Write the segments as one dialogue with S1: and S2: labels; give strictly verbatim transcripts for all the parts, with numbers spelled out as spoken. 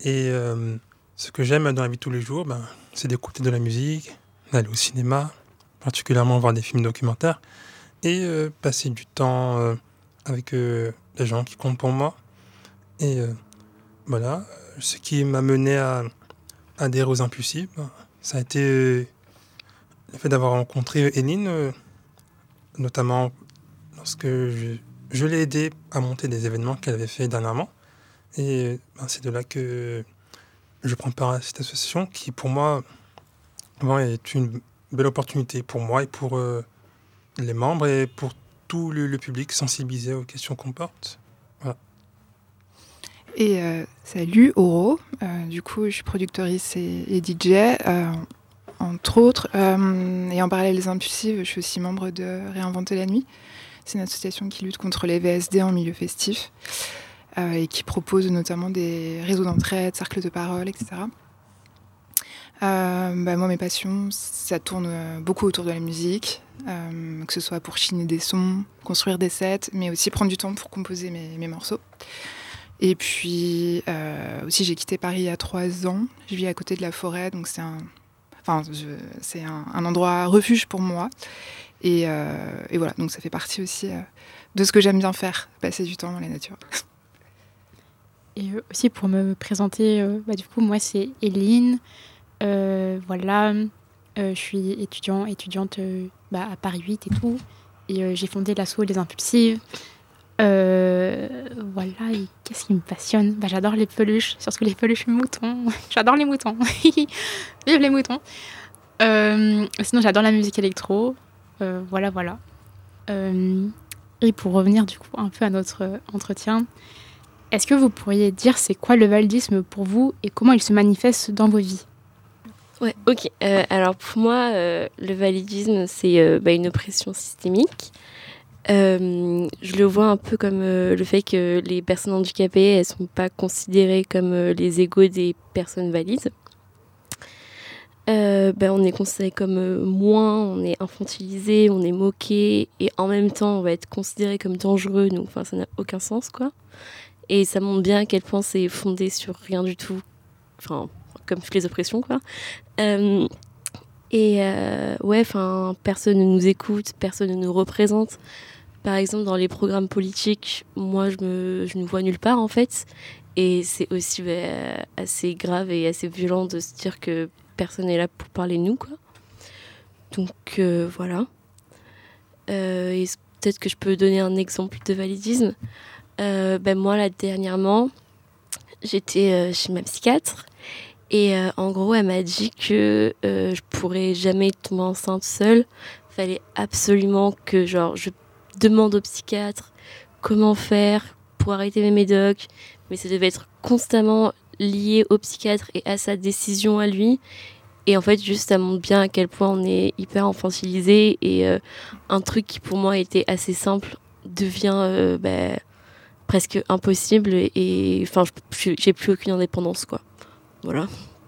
S1: Et euh, ce que j'aime dans la vie de tous les jours, ben, c'est d'écouter de la musique, d'aller au cinéma, particulièrement voir des films documentaires, et euh, passer du temps euh, avec euh, les gens qui comptent pour moi. Et euh, voilà, ce qui m'a mené à adhérer aux Impulsifs, ben, ça a été euh, le fait d'avoir rencontré Eline, euh, notamment lorsque je, je l'ai aidée à monter des événements qu'elle avait fait dernièrement. Et ben, c'est de là que je prends part à cette association qui, pour moi, vraiment, est une belle opportunité pour moi et pour euh, les membres et pour tout le, le public sensibilisé aux questions qu'on porte. Voilà.
S2: Et euh, salut Oro, euh, du coup je suis productrice et, et D J, euh, entre autres. Euh, et en parallèle des Impulsives, je suis aussi membre de Réinventer la nuit. C'est une association qui lutte contre les V S D en milieu festif euh, et qui propose notamment des réseaux d'entraide, cercles de parole, et cetera. Euh, bah, moi, mes passions, ça tourne beaucoup autour de la musique, euh, que ce soit pour chiner des sons, construire des sets, mais aussi prendre du temps pour composer mes, mes morceaux. Et puis euh, aussi, j'ai quitté Paris il y a trois ans. Je vis à côté de la forêt, donc c'est un, enfin, je, c'est un, un endroit refuge pour moi. Et, euh, et voilà, donc ça fait partie aussi euh, de ce que j'aime bien faire, passer du temps dans la nature.
S3: Et euh, aussi pour me présenter, euh, bah, du coup, moi c'est Eline. Euh, voilà, euh, je suis étudiant, étudiante euh, bah, à Paris huit et tout. Et euh, j'ai fondé l'asso Les Impulsives. Euh, voilà, et qu'est-ce qui me passionne? Bah, j'adore les peluches, surtout les peluches moutons. J'adore les moutons. Vive les moutons. Euh, sinon, j'adore la musique électro. Euh, voilà, voilà. Euh, et pour revenir du coup un peu à notre euh, entretien, est-ce que vous pourriez dire c'est quoi le validisme pour vous et comment il se manifeste dans vos vies?
S4: Ouais, ok. Euh, alors pour moi, euh, le validisme, c'est euh, bah, une oppression systémique. Euh, je le vois un peu comme euh, le fait que les personnes handicapées, elles sont pas considérées comme euh, les égaux des personnes valides. Euh, ben, on est considéré comme euh, moins, on est infantilisé, on est moqué, et en même temps, on va être considéré comme dangereux. Donc, enfin, ça n'a aucun sens, quoi. Et ça montre bien à quel point c'est fondé sur rien du tout. Enfin, comme toutes les oppressions, quoi. Euh, et euh, ouais, enfin, personne ne nous écoute, personne ne nous représente. Par exemple, dans les programmes politiques, moi, je me, je ne vois nulle part, en fait. Et c'est aussi bah, assez grave et assez violent de se dire que personne n'est là pour parler de nous, quoi. Donc, euh, voilà. Euh, et peut-être que je peux donner un exemple de validisme. Euh, ben moi, là, dernièrement, j'étais euh, chez ma psychiatre. Et euh, en gros, elle m'a dit que euh, je pourrais jamais tomber enceinte seule. Il fallait absolument que genre, je demande au psychiatre comment faire pour arrêter mes médocs. Mais ça devait être constamment lié au psychiatre et à sa décision à lui. Et en fait, juste, ça montre bien à quel point on est hyper infantilisé. Et euh, un truc qui, pour moi, était assez simple devient euh, bah, presque impossible. Et enfin, j'ai plus aucune indépendance, quoi. Voilà.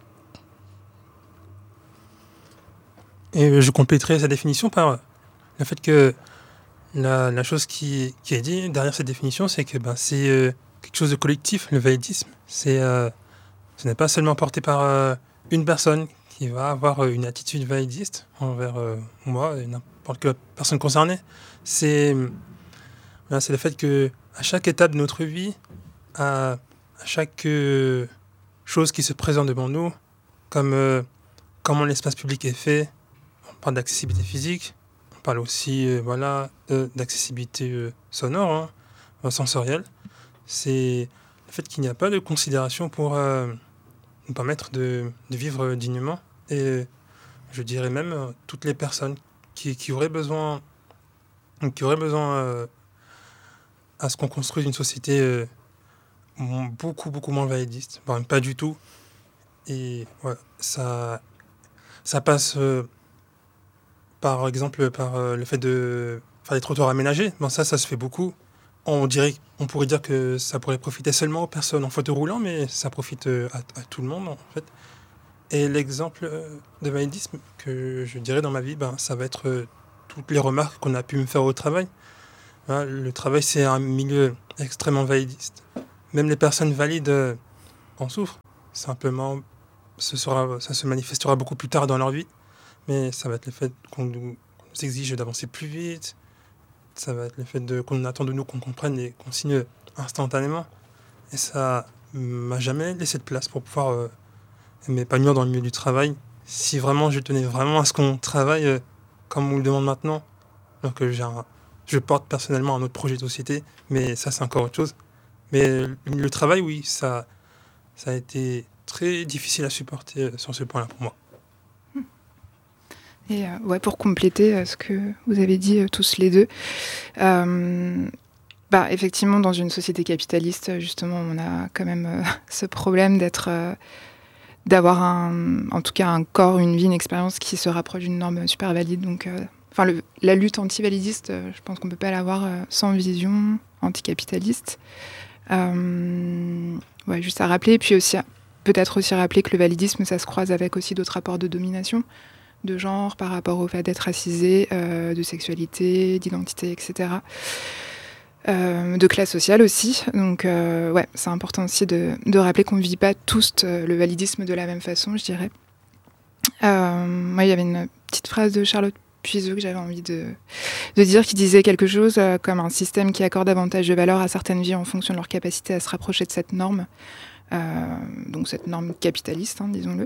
S1: Et je compléterai sa définition par le fait que la, la chose qui, qui est dit derrière cette définition, c'est que ben, c'est euh, quelque chose de collectif, le validisme. C'est, euh, ce n'est pas seulement porté par euh, une personne qui va avoir une attitude validiste envers euh, moi et n'importe quelle personne concernée. C'est, voilà, c'est le fait que à chaque étape de notre vie, à, à chaque euh, chose qui se présente devant nous, comme euh, comment l'espace public est fait, on parle d'accessibilité physique, on parle aussi euh, voilà, euh, d'accessibilité euh, sonore, hein, sensorielle. C'est le fait qu'il n'y a pas de considération pour euh, nous permettre de, de vivre dignement. Et je dirais même euh, toutes les personnes qui, qui auraient besoin, qui auraient besoin euh, à ce qu'on construise une société euh, beaucoup, beaucoup moins validiste, enfin, pas du tout. Et ouais, ça, ça passe euh, par exemple par euh, le fait de faire des trottoirs aménagés. Bon, ça, ça se fait beaucoup. On dirait, on pourrait dire que ça pourrait profiter seulement aux personnes en fauteuil roulant, mais ça profite euh, à, à tout le monde en fait. Et l'exemple de validisme que je dirais dans ma vie, ben, ça va être euh, toutes les remarques qu'on a pu me faire au travail. Hein, le travail, c'est un milieu extrêmement validiste. Même les personnes valides euh, en souffrent. simplement, ce sera, ça se manifestera beaucoup plus tard dans leur vie, mais ça va être le fait qu'on nous, qu'on nous exige d'avancer plus vite, ça va être le fait de, qu'on attend de nous qu'on comprenne les consignes instantanément, et ça m'a jamais laissé de place pour pouvoir euh, m'épanouir dans le milieu du travail, si vraiment je tenais vraiment à ce qu'on travaille euh, comme on le demande maintenant. Donc euh, j'ai un- je porte personnellement un autre projet de société, mais ça c'est encore autre chose. Mais euh, le travail, oui, ça, ça a été très difficile à supporter euh, sur ce point-là pour moi.
S2: Et euh, ouais, pour compléter euh, ce que vous avez dit euh, tous les deux, euh, bah, effectivement, dans une société capitaliste, justement, on a quand même euh, ce problème d'être, euh, d'avoir un, en tout cas un corps, une vie, une expérience qui se rapproche d'une norme super valide. Donc, euh, enfin, le- la lutte anti-validiste, euh, je pense qu'on peut pas l'avoir euh, sans vision anticapitaliste. Euh, ouais, juste à rappeler, puis aussi peut-être aussi rappeler que le validisme, ça se croise avec aussi d'autres rapports de domination, de genre, par rapport au fait d'être racisé, euh, de sexualité, d'identité, et cetera. Euh, de classe sociale aussi. Donc, euh, ouais, c'est important aussi de, de rappeler qu'on ne vit pas tous euh, le validisme de la même façon, je dirais. Euh, moi, il y avait une petite phrase de Charlotte Puiseux que j'avais envie de, de dire, qui disait quelque chose euh, comme un système qui accorde davantage de valeur à certaines vies en fonction de leur capacité à se rapprocher de cette norme, euh, donc cette norme capitaliste, hein, disons-le.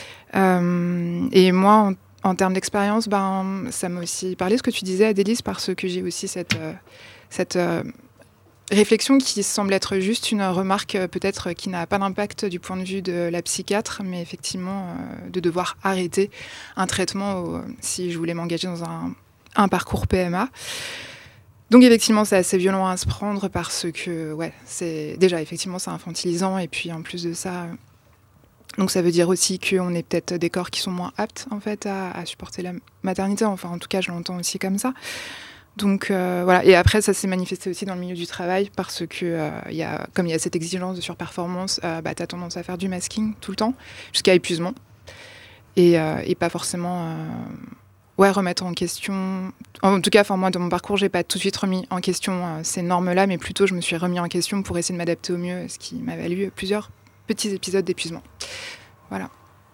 S2: Euh, et moi, en, en termes d'expérience, ben, ça m'a aussi parlé ce que tu disais, Adélise, parce que j'ai aussi cette, euh, cette euh, réflexion qui semble être juste une remarque euh, peut-être qui n'a pas d'impact du point de vue de la psychiatre, mais effectivement euh, de devoir arrêter un traitement au- si je voulais m'engager dans un, un parcours P M A. Donc effectivement, c'est assez violent à se prendre parce que, ouais, c'est déjà effectivement c'est infantilisant et puis en plus de ça, euh, donc ça veut dire aussi qu'on est peut-être des corps qui sont moins aptes en fait à, à supporter la maternité. Enfin, en tout cas, je l'entends aussi comme ça. Donc euh, voilà. Et après, ça s'est manifesté aussi dans le milieu du travail parce que euh, il y a, comme il y a cette exigence de surperformance, euh, bah, t'as tendance à faire du masking tout le temps jusqu'à épuisement et, euh, et pas forcément. Euh, Ouais, remettre en question. En tout cas, enfin, moi, dans mon parcours, j'ai pas tout de suite remis en question euh, ces normes-là, mais plutôt, je me suis remis en question pour essayer de m'adapter au mieux, ce qui m'a valu plusieurs petits épisodes d'épuisement. Voilà.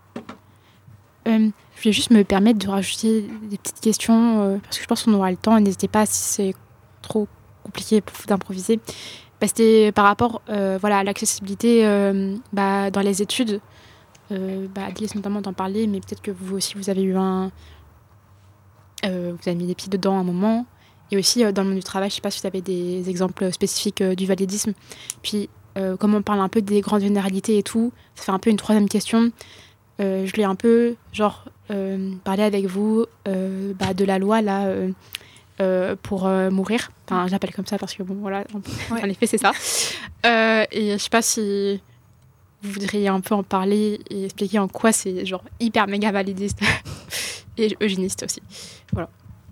S3: Euh, je vais juste me permettre de rajouter des petites questions, euh, parce que je pense qu'on aura le temps, et n'hésitez pas si c'est trop compliqué pour- d'improviser. Bah, c'était par rapport euh, voilà, à l'accessibilité euh, bah, dans les études. Euh, bah, Adélise notamment d'en parler, mais peut-être que vous aussi, vous avez eu un... euh, vous avez mis les pieds dedans à un moment. Et aussi, euh, dans le monde du travail, je ne sais pas si vous avez des exemples spécifiques euh, du validisme. Puis, euh, comme on parle un peu des grandes généralités et tout, ça fait un peu une troisième question. Euh, je voulais un peu, genre, euh, parler avec vous euh, bah, de la loi, là, euh, euh, pour euh, mourir. Enfin, j'appelle comme ça parce que, bon, voilà, en,
S2: Ouais.
S3: en effet, c'est ça. Euh, et je sais pas si vous voudriez un peu en parler et expliquer en quoi c'est, genre, hyper méga validiste et eugéniste aussi. Voilà.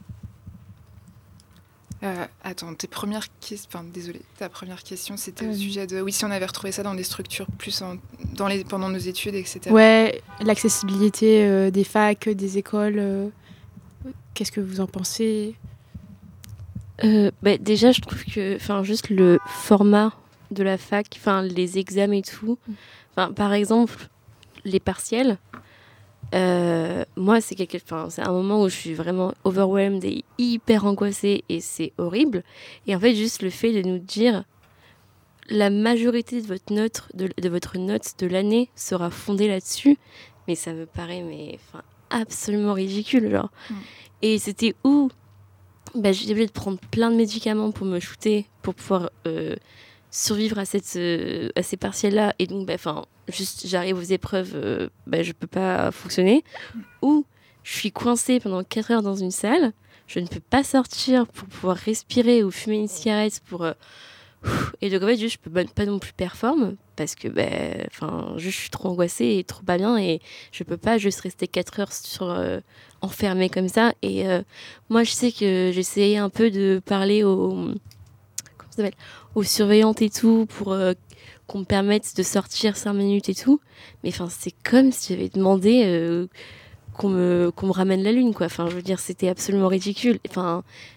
S2: Euh, attends, tes premières questions. Enfin, désolée, ta première question, c'était
S3: Euh.
S2: au sujet de. Oui, si on avait retrouvé ça dans des structures plus en... dans les... pendant nos études, et cetera.
S3: Ouais, l'accessibilité euh, des facs, des écoles, euh, qu'est-ce que vous en pensez?
S4: Euh, bah, déjà, je trouve que, enfin, juste le format de la fac, enfin, les examens et tout. Enfin, par exemple, les partiels. euh, moi, c'est quelque, enfin, c'est un moment où je suis vraiment overwhelmed et hyper angoissée et c'est horrible. Et en fait, juste le fait de nous dire la majorité de votre note, de, de votre note de l'année sera fondée là-dessus, mais ça me paraît, mais, enfin, absolument ridicule, genre.
S2: Mm.
S4: Et c'était où? Bah, j'ai obligée de prendre plein de médicaments pour me shooter, pour pouvoir euh, survivre à, cette, euh, à ces partiels-là. Et donc, bah, juste j'arrive aux épreuves, euh, bah, je peux pas fonctionner. Ou je suis coincée pendant quatre heures dans une salle, je ne peux pas sortir pour pouvoir respirer ou fumer une cigarette. Pour, euh, et donc, en fait, juste, je peux pas non plus performer parce que bah, juste, je suis trop angoissée et trop pas bien. Et je peux pas juste rester quatre heures sur... Euh, enfermée comme ça. Et euh, moi, je sais que j'essayais un peu de parler aux, comment ça s'appelle, aux surveillantes et tout pour euh, qu'on me permette de sortir cinq minutes et tout. Mais enfin, c'est comme si j'avais demandé euh, qu'on me qu'on me ramène la lune, quoi. Enfin, je veux dire, c'était absolument ridicule. Enfin,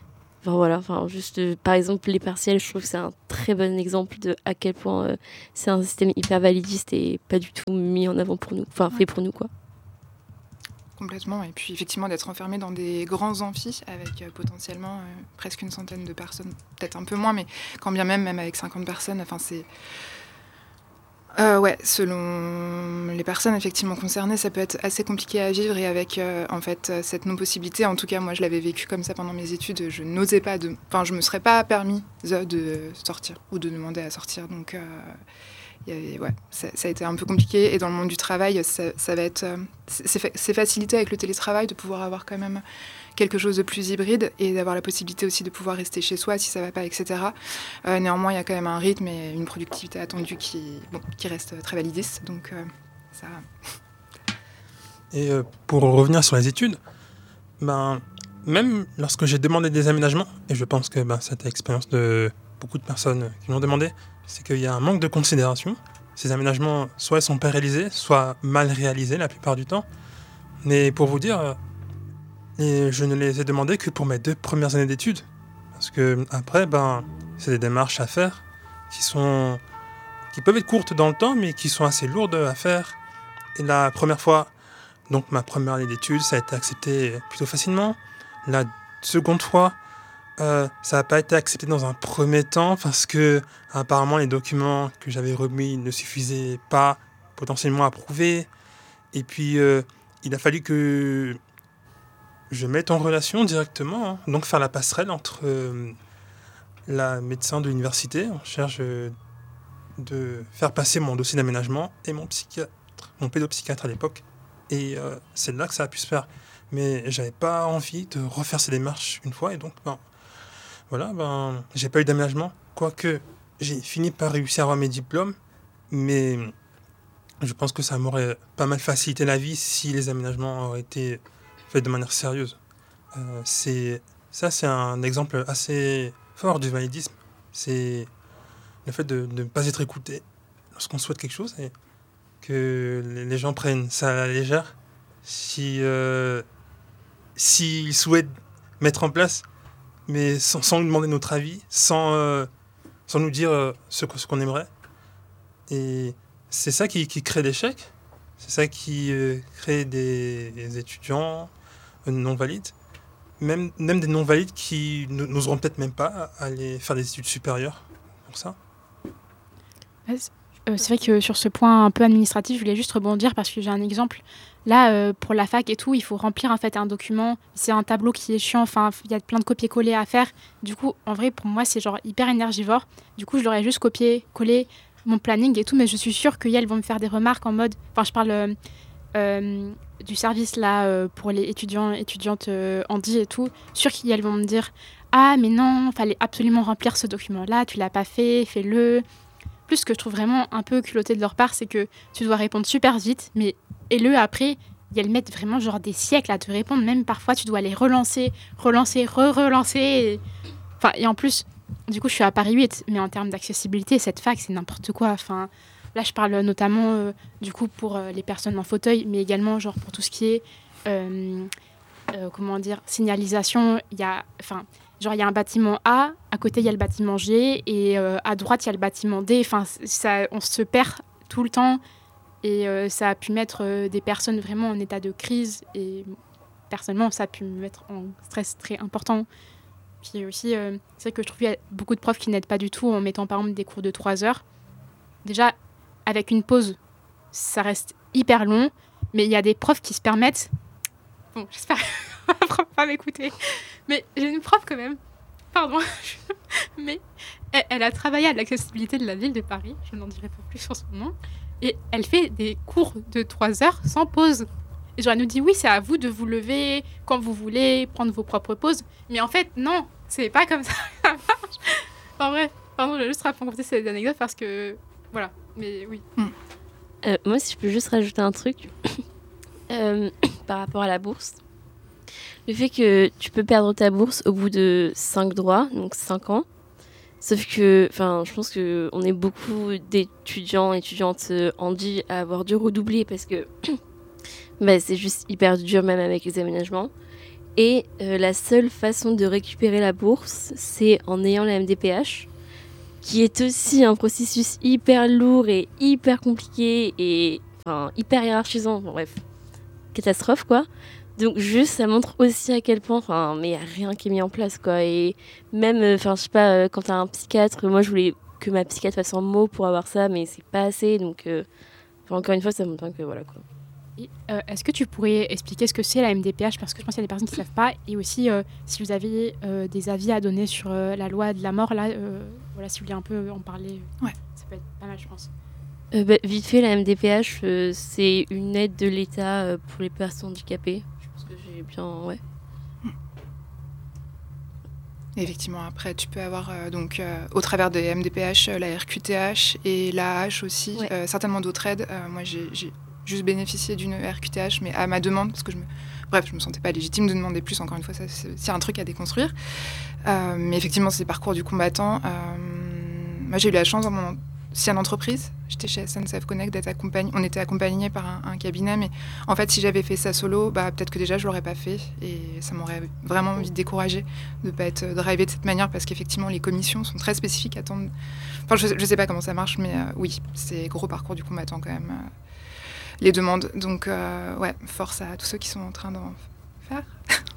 S4: Enfin voilà, enfin juste euh, par exemple les partiels, je trouve que c'est un très bon exemple de à quel point euh, c'est un système hyper validiste et pas du tout mis en avant pour nous, enfin
S2: Ouais.
S4: fait pour nous quoi.
S2: Complètement. Et puis effectivement d'être enfermé dans des grands amphis avec euh, potentiellement euh, presque une centaine de personnes, peut-être un peu moins, mais quand bien même, même avec cinquante personnes, enfin c'est... Euh, ouais, selon les personnes effectivement concernées, ça peut être assez compliqué à vivre et avec euh, en fait euh, cette non-possibilité. En tout cas, moi, je l'avais vécu comme ça pendant mes études. Je n'osais pas de, enfin, je me serais pas permis de, de sortir ou de demander à sortir. Donc, euh, y avait, ouais, ça, ça a été un peu compliqué. Et dans le monde du travail, ça, ça va être, euh, c'est, fa- c'est facilité avec le télétravail de pouvoir avoir quand même quelque chose de plus hybride et d'avoir la possibilité aussi de pouvoir rester chez soi si ça va pas, et cetera. Euh, néanmoins, il y a quand même un rythme et une productivité attendue qui, bon, qui reste très validiste. Donc, euh, ça.
S1: Et euh, pour revenir sur les études, ben, même lorsque j'ai demandé des aménagements, et je pense que ben, c'était l'expérience de beaucoup de personnes qui l'ont demandé, c'est qu'il y a un manque de considération. Ces aménagements, soit ils sont pas réalisés, soit mal réalisés la plupart du temps. Mais pour vous dire, euh, et je ne les ai demandés que pour mes deux premières années d'études. Parce que après, ben, c'est des démarches à faire qui sont, qui peuvent être courtes dans le temps, mais qui sont assez lourdes à faire. Et la première fois, donc ma première année d'études, ça a été accepté plutôt facilement. La seconde fois, euh, ça n'a pas été accepté dans un premier temps parce que apparemment les documents que j'avais remis ne suffisaient pas potentiellement à prouver. Et puis euh, il a fallu que je mette en relation directement, hein, donc faire la passerelle entre euh, la médecin de l'université en charge euh, de faire passer mon dossier d'aménagement et mon psychiatre, mon pédopsychiatre à l'époque. Et euh, c'est là que ça a pu se faire. Mais j'avais pas envie de refaire ces démarches une fois et donc ben, voilà, ben, j'ai pas eu d'aménagement. Quoique j'ai fini par réussir à avoir mes diplômes, mais je pense que ça m'aurait pas mal facilité la vie si les aménagements auraient été faits de manière sérieuse. Euh, c'est, ça, c'est un exemple assez fort du validisme. C'est le fait de de ne pas être écouté lorsqu'on souhaite quelque chose et que les les gens prennent ça à la légère. Si, euh, s'ils souhaitent mettre en place, mais sans, sans nous demander notre avis, sans, euh, sans nous dire euh, ce, que- ce qu'on aimerait. Et c'est ça qui, qui crée l'échec. C'est ça qui euh, crée des, des étudiants euh, non valides. Même, même des non valides qui n- n'oseront peut-être même pas aller faire des études supérieures pour ça.
S3: Ouais, c'est euh, c'est vrai que sur ce point un peu administratif, je voulais juste rebondir parce que j'ai un exemple. Là, euh, pour la fac et tout, il faut remplir en fait un document. C'est un tableau qui est chiant. Enfin, il y a plein de copier-coller à faire. Du coup, en vrai, pour moi, c'est genre hyper énergivore. Du coup, je l'aurais juste copié-collé mon planning et tout, mais je suis sûre qu'elles vont me faire des remarques en mode. Enfin, je parle euh, euh, du service là euh, pour les étudiants, étudiantes euh, handi et tout. Sûre qu'elles vont me dire ah, mais non, fallait absolument remplir ce document-là, tu l'as pas fait, fais-le. Plus, ce que je trouve vraiment un peu culotté de leur part, c'est que tu dois répondre super vite, mais et le après, et elles mettent vraiment genre des siècles à te répondre. Même parfois, tu dois les relancer, relancer, re-relancer. Et... Enfin, et en plus, du coup, je suis à Paris huit, mais en termes d'accessibilité, cette fac, c'est n'importe quoi. Enfin, là, je parle notamment euh, du coup pour euh, les personnes en fauteuil, mais également genre pour tout ce qui est euh, euh, comment dire, signalisation. Il y a, enfin, genre il y a un bâtiment A, à côté il y a le bâtiment G, et euh, à droite il y a le bâtiment D. Enfin, ça, on se perd tout le temps, et euh, ça a pu mettre euh, des personnes vraiment en état de crise, et personnellement ça a pu me mettre en stress très important. Puis aussi, euh, c'est vrai que je trouve qu'il y a beaucoup de profs qui n'aident pas du tout en mettant par exemple des cours de trois heures. Déjà, avec une pause, ça reste hyper long, mais il y a des profs qui se permettent... Bon, j'espère qu'elle ne va pas m'écouter, mais j'ai une prof quand même, pardon, mais elle, elle a travaillé à l'accessibilité de la ville de Paris, je n'en dirai pas plus sur son nom, et elle fait des cours de trois heures sans pause. Et genre, elle nous dit, oui, c'est à vous de vous lever quand vous voulez, prendre vos propres pauses, mais en fait, non, c'est pas comme ça que ça marche. Enfin bref, pardon, je vais juste raconter cette anecdote parce que, voilà, mais oui.
S2: Mm.
S4: Euh, moi, si je peux juste rajouter un truc euh, par rapport à la bourse. Le fait que tu peux perdre ta bourse au bout de cinq droits, donc cinq ans. Sauf que, enfin, je pense qu'on est beaucoup d'étudiants, étudiantes handi à avoir dû redoubler parce que bah, c'est juste hyper dur, même avec les aménagements. Et euh, la seule façon de récupérer la bourse, c'est en ayant la M D P H, qui est aussi un processus hyper lourd et hyper compliqué et enfin, hyper hiérarchisant. Bon, bref, catastrophe quoi. Donc juste, ça montre aussi à quel point, enfin, mais il n'y a rien qui est mis en place quoi. Et même, enfin, je sais pas, euh, quand t'as un psychiatre, moi je voulais que ma psychiatre fasse un mot pour avoir ça, mais c'est pas assez. Donc, euh, encore une fois, ça montre bien que voilà quoi.
S3: Et, euh, est-ce que tu pourrais expliquer ce que c'est la M D P H? Parce que je pense qu'il y a des personnes qui ne savent pas. Et aussi, euh, si vous avez euh, des avis à donner sur euh, la loi de la mort, là, euh, voilà, si vous voulez un peu en parler,
S2: ouais.
S3: Ça peut être pas mal, je pense.
S4: Euh, bah, vite fait, la M D P H, euh, c'est une aide de l'État euh, pour les personnes handicapées. Je pense que j'ai bien... Ouais.
S2: Effectivement, après, tu peux avoir, euh, donc, euh, au travers des M D P H, euh, la R Q T H et l'A H aussi,
S4: ouais.
S2: euh, certainement d'autres aides. Euh, moi, j'ai, j'ai juste bénéficié d'une R Q T H, mais à ma demande, parce que je me... Bref, je me sentais pas légitime de demander plus, encore une fois, ça, c'est, c'est un truc à déconstruire. Euh, mais effectivement, c'est le parcours du combattant. Euh, moi, j'ai eu la chance dans mon ancienne entreprise, j'étais chez S N C F Connect, d'être accompagnée. On était accompagnés par un, un cabinet, mais en fait, si j'avais fait ça solo, bah, peut-être que déjà, je l'aurais pas fait. Et ça m'aurait vraiment vite découragée de ne pas être drivée de cette manière, parce qu'effectivement, les commissions sont très spécifiques. Attendre... Enfin, je ne sais pas comment ça marche, mais euh, oui, c'est gros parcours du combattant quand même, euh, les demandes. Donc, euh, ouais, force à tous ceux qui sont en train d'en faire.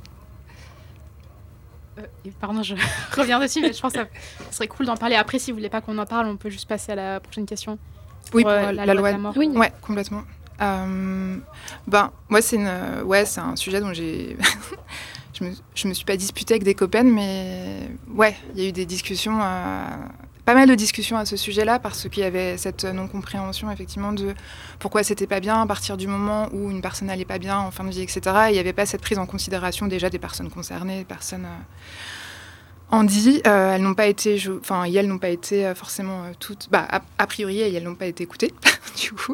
S3: Euh, et pardon, je reviens dessus, mais je pense que ça serait cool d'en parler. Après, si vous voulez pas qu'on en parle, on peut juste passer à la prochaine question.
S2: Oui, pour, pour euh, la, la loi
S3: de la mort.
S2: Oui, ouais, complètement. Euh, ben, moi, c'est, une, ouais, c'est un sujet dont j'ai... je, me, je me suis pas disputée avec des copains, mais ouais, il y a eu des discussions... Euh... Pas mal de discussions à ce sujet-là, parce qu'il y avait cette non-compréhension, effectivement, de pourquoi c'était pas bien à partir du moment où une personne n'allait pas bien en fin de vie, et cetera. Et il n'y avait pas cette prise en considération déjà des personnes concernées, des personnes euh, handies. Euh, elles n'ont pas été, je... enfin, elles n'ont pas été forcément euh, toutes, bah, a, a priori, elles n'ont pas été écoutées, du coup.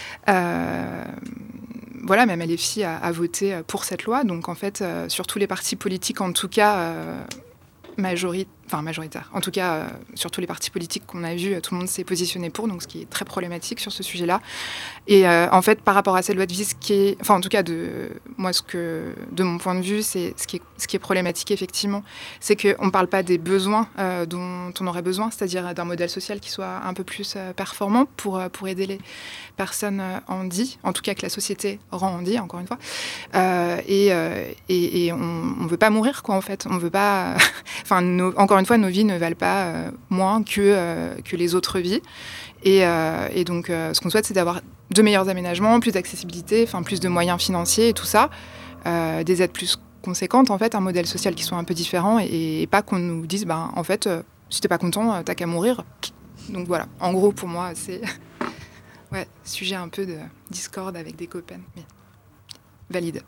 S2: Euh... Voilà, même L F I a, a voté pour cette loi. Donc, en fait, euh, sur tous les partis politiques, en tout cas... Euh, Majorité, enfin majoritaire. En tout cas, euh, sur tous les partis politiques qu'on a vus, tout le monde s'est positionné pour, donc ce qui est très problématique sur ce sujet-là. Et euh, en fait, par rapport à cette loi de vie, ce qui est, enfin en tout cas de moi, ce que, de mon point de vue, c'est ce qui est, ce qui est problématique effectivement, c'est qu'on ne parle pas des besoins euh, dont on aurait besoin, c'est-à-dire d'un modèle social qui soit un peu plus euh, performant pour euh, pour aider les personnes euh, handies, en tout cas que la société rend handies, encore une fois. Euh, et, euh, et, et on ne veut pas mourir, quoi, en fait. On veut pas. Enfin, nos, encore une fois, nos vies ne valent pas euh, moins que, euh, que les autres vies. Et, euh, et donc, euh, ce qu'on souhaite, c'est d'avoir de meilleurs aménagements, plus d'accessibilité, enfin, plus de moyens financiers et tout ça, euh, des aides plus conséquentes, en fait, un modèle social qui soit un peu différent et, et pas qu'on nous dise, ben, en fait, euh, si t'es pas content, t'as qu'à mourir. Donc voilà, en gros, pour moi, c'est ouais, sujet un peu de discorde avec des copains, mais valide.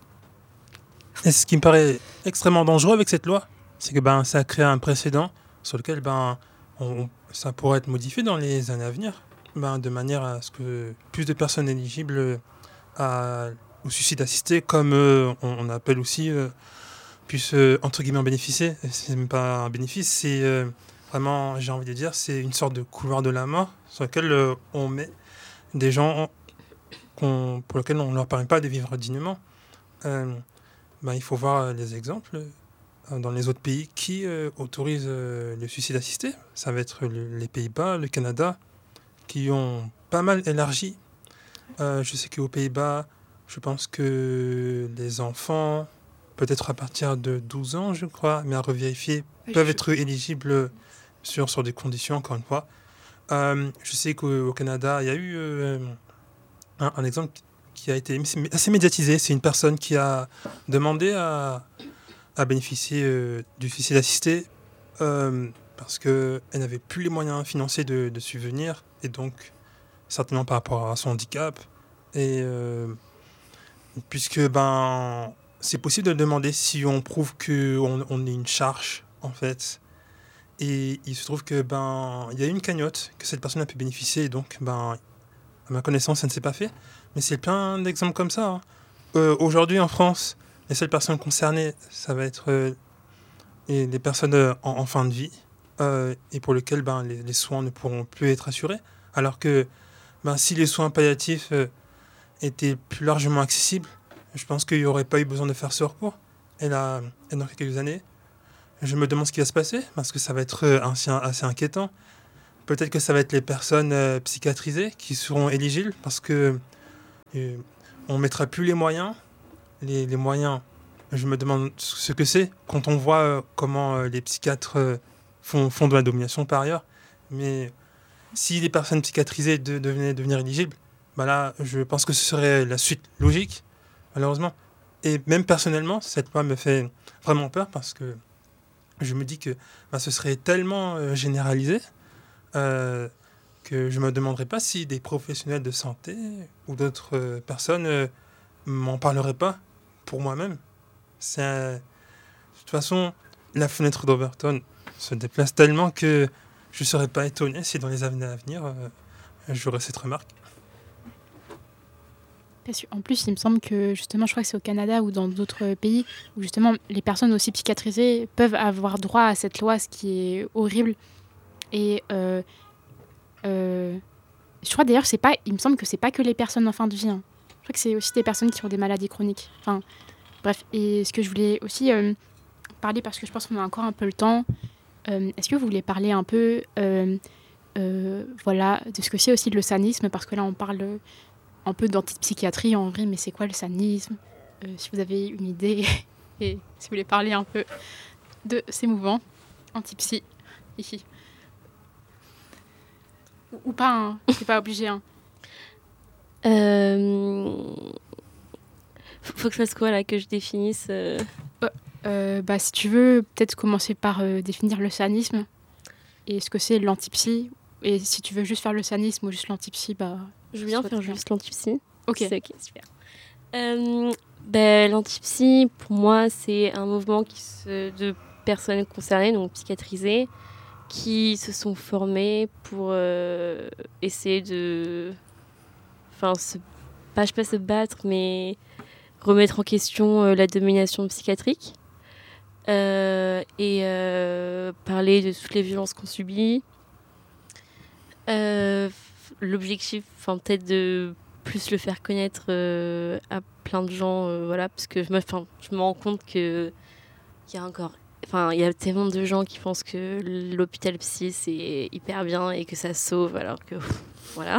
S1: Et ce qui me paraît extrêmement dangereux avec cette loi, c'est que ben, ça a créé un précédent sur lequel ben, on, ça pourrait être modifié dans les années à venir, ben, de manière à ce que plus de personnes éligibles à, au suicide assisté, comme euh, on, on appelle aussi, euh, puissent euh, entre guillemets en bénéficier. C'est même pas un bénéfice, c'est euh, vraiment, j'ai envie de dire, c'est une sorte de couloir de la mort sur lequel euh, on met des gens qu'on, pour lesquels on ne leur permet pas de vivre dignement. Euh, ben, il faut voir les exemples dans les autres pays qui euh, autorisent euh, le suicide assisté. Ça va être le, les Pays-Bas, le Canada, qui ont pas mal élargi. Euh, je sais qu'aux Pays-Bas, je pense que les enfants, peut-être à partir de douze ans, je crois, mais à revérifier, oui, peuvent je... être éligibles sur, sur des conditions, encore une fois. Euh, je sais qu'au au Canada, il y a eu euh, un, un exemple qui a été assez médiatisé. C'est une personne qui a demandé à... à bénéficier euh, du suicide assisté euh, parce qu'elle n'avait plus les moyens financiers de, de subvenir, et donc certainement par rapport à son handicap. Et euh, puisque ben, c'est possible de le demander si on prouve qu'on on est une charge, en fait. Et il se trouve que ben, il y a une cagnotte que cette personne a pu bénéficier, et donc ben, à ma connaissance, ça ne s'est pas fait. Mais c'est plein d'exemples comme ça. Hein. Euh, aujourd'hui, en France, les seules personnes concernées, ça va être euh, les, les personnes euh, en, en fin de vie euh, et pour lesquelles ben, les, les soins ne pourront plus être assurés. Alors que ben, si les soins palliatifs euh, étaient plus largement accessibles, je pense qu'il n'y aurait pas eu besoin de faire ce recours. Et, là, et dans quelques années, je me demande ce qui va se passer, parce que ça va être euh, assez, assez inquiétant. Peut-être que ça va être les personnes euh, psychiatrisées qui seront éligibles, parce que euh, on mettra plus les moyens. Les, les moyens, je me demande ce que c'est, quand on voit euh, comment euh, les psychiatres euh, font, font de la domination par ailleurs. Mais si les personnes psychiatrisées de, devenaient devenir éligibles, bah là, je pense que ce serait la suite logique, malheureusement. Et même personnellement, cette loi me fait vraiment peur parce que je me dis que bah, ce serait tellement euh, généralisé euh, que je ne me demanderais pas si des professionnels de santé ou d'autres euh, personnes euh, m'en parleraient pas pour moi-même. C'est un- De toute façon, la fenêtre d'Overton se déplace tellement que je ne serais pas étonné si dans les années à venir, euh, j'aurais cette remarque.
S3: Parce que, en plus, il me semble que justement, je crois que c'est au Canada ou dans d'autres pays où justement les personnes aussi psychiatrisées peuvent avoir droit à cette loi, ce qui est horrible. Et euh, euh, je crois d'ailleurs, c'est pas, il me semble que c'est pas que les personnes en fin de vie. Hein. Je crois que c'est aussi des personnes qui ont des maladies chroniques. Enfin, bref. Et ce que je voulais aussi euh, parler, parce que je pense qu'on a encore un peu le temps, euh, est-ce que vous voulez parler un peu, euh, euh, voilà, de ce que c'est aussi le sanisme, parce que là, on parle un peu d'antipsychiatrie en vrai, mais c'est quoi le sanisme? euh, Si vous avez une idée, et si vous voulez parler un peu de ces mouvements, antipsy, ici. Ou, ou pas, hein, c'est pas obligé. Hein.
S4: Euh... Faut faut que je fasse quoi là, que je définisse euh...
S3: Euh, bah, si tu veux, peut-être commencer par euh, définir le sanisme et ce que c'est l'antipsy. Et si tu veux juste faire le sanisme ou juste l'antipsy, bah...
S4: Je veux bien
S3: soit
S4: faire
S3: très bien.
S4: juste l'antipsy.
S3: Ok.
S4: C'est ok, super. Euh, ben, l'antipsy, pour moi, c'est un mouvement qui se, de personnes concernées, donc psychiatrisées, qui se sont formées pour euh, essayer de... Enfin, se, pas, je sais pas se battre, mais remettre en question euh, la domination psychiatrique. Euh, et euh, parler de toutes les violences qu'on subit. Euh, L'objectif, enfin peut-être de plus le faire connaître euh, à plein de gens, euh, voilà, parce que je me, enfin, je me rends compte que il y a encore, enfin il y a tellement de gens qui pensent que l'hôpital psy c'est hyper bien et que ça sauve, alors que pff, voilà.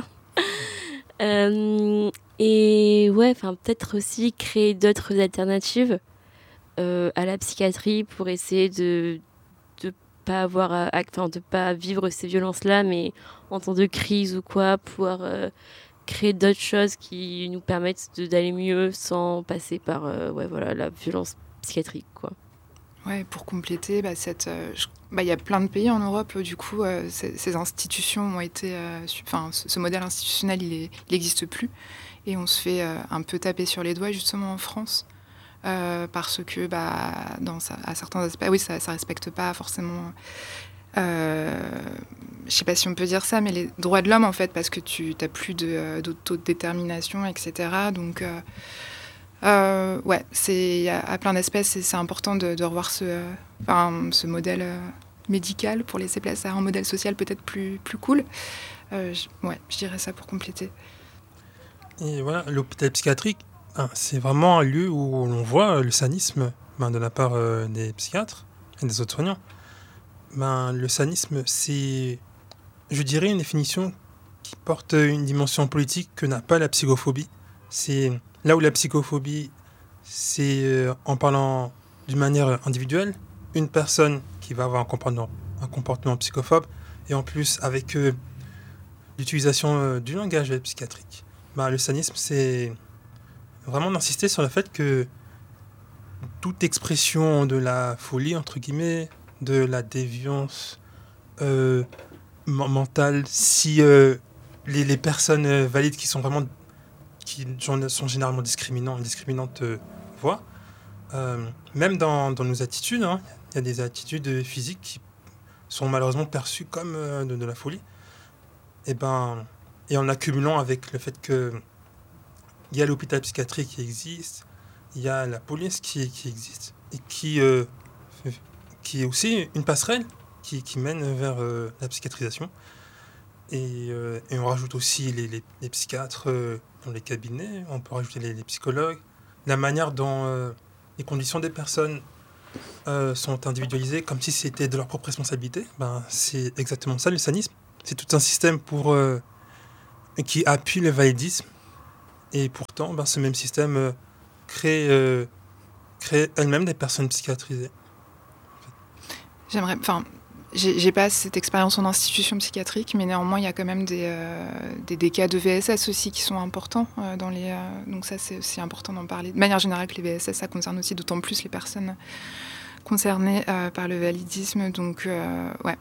S4: Euh, et ouais, enfin peut-être aussi créer d'autres alternatives euh, à la psychiatrie pour essayer de de pas avoir à, à- enfin, de pas vivre ces violences-là, mais en temps de crise ou quoi, pouvoir euh, créer d'autres choses qui nous permettent de- d'aller mieux sans passer par euh, ouais, voilà, la violence psychiatrique, quoi.
S2: Ouais, pour compléter, bah, cette, euh, je- bah, il y a plein de pays en Europe, où, du coup, euh, ces, ces institutions ont été, euh, su- enfin, ce, ce modèle institutionnel, il n'existe plus, et on se fait euh, un peu taper sur les doigts justement en France, euh, parce que, bah, dans sa- à certains aspects, oui, ça, ça respecte pas forcément. Euh, je sais pas si on peut dire ça, mais les droits de l'homme, en fait, parce que tu n'as plus de, euh, d'autodétermination, et cetera. Donc, euh, euh, ouais, c'est à, à plein d'aspects, c'est, c'est important de, de revoir ce, euh, enfin, ce modèle euh, médical pour laisser place à un modèle social peut-être plus, plus cool. Euh, je, ouais, je dirais ça pour compléter.
S1: Et voilà, l'hôpital psychiatrique, hein, c'est vraiment un lieu où l'on voit euh, le sanisme ben, de la part euh, des psychiatres et des autres soignants. Ben, le sanisme, c'est, je dirais, une définition qui porte une dimension politique que n'a pas la psychophobie. C'est là où la psychophobie, c'est euh, en parlant d'une manière individuelle, une personne qui va avoir un comportement, un comportement psychophobe, et en plus avec euh, l'utilisation euh, du langage psychiatrique. Ben, le sanisme, c'est vraiment d'insister sur le fait que toute expression de la folie, entre guillemets, de la déviance euh, men- mentale, si euh, les, les personnes euh, valides qui sont vraiment qui sont sont généralement discriminants, discriminantes euh, voient, euh, même dans, dans nos attitudes, hein, il y a des attitudes physiques qui sont malheureusement perçues comme euh, de, de la folie. Et, ben, et en accumulant avec le fait que il y a l'hôpital psychiatrique qui existe, il y a la police qui, qui existe, et qui, euh, fait- qui est aussi une passerelle qui, qui mène vers euh, la psychiatrisation. Et, euh, et on rajoute aussi les, les, les psychiatres euh, dans les cabinets, on peut rajouter les, les psychologues, la manière dont euh, les conditions des personnes euh, sont individualisées comme si c'était de leur propre responsabilité, ben, c'est exactement ça le sanisme. C'est tout un système pour, euh, qui appuie le validisme. Et pourtant, ben, ce même système euh, crée, euh, crée elle-même des personnes psychiatrisées.
S2: J'aimerais, enfin, j'ai, j'ai pas cette expérience en institution psychiatrique, mais néanmoins, il y a quand même des, euh, des, des cas de V S S aussi qui sont importants. Euh, dans les, euh, donc ça, c'est aussi important d'en parler. De manière générale, que les V S S, ça concerne aussi d'autant plus les personnes concernées euh, par le validisme. Donc, euh, ouais.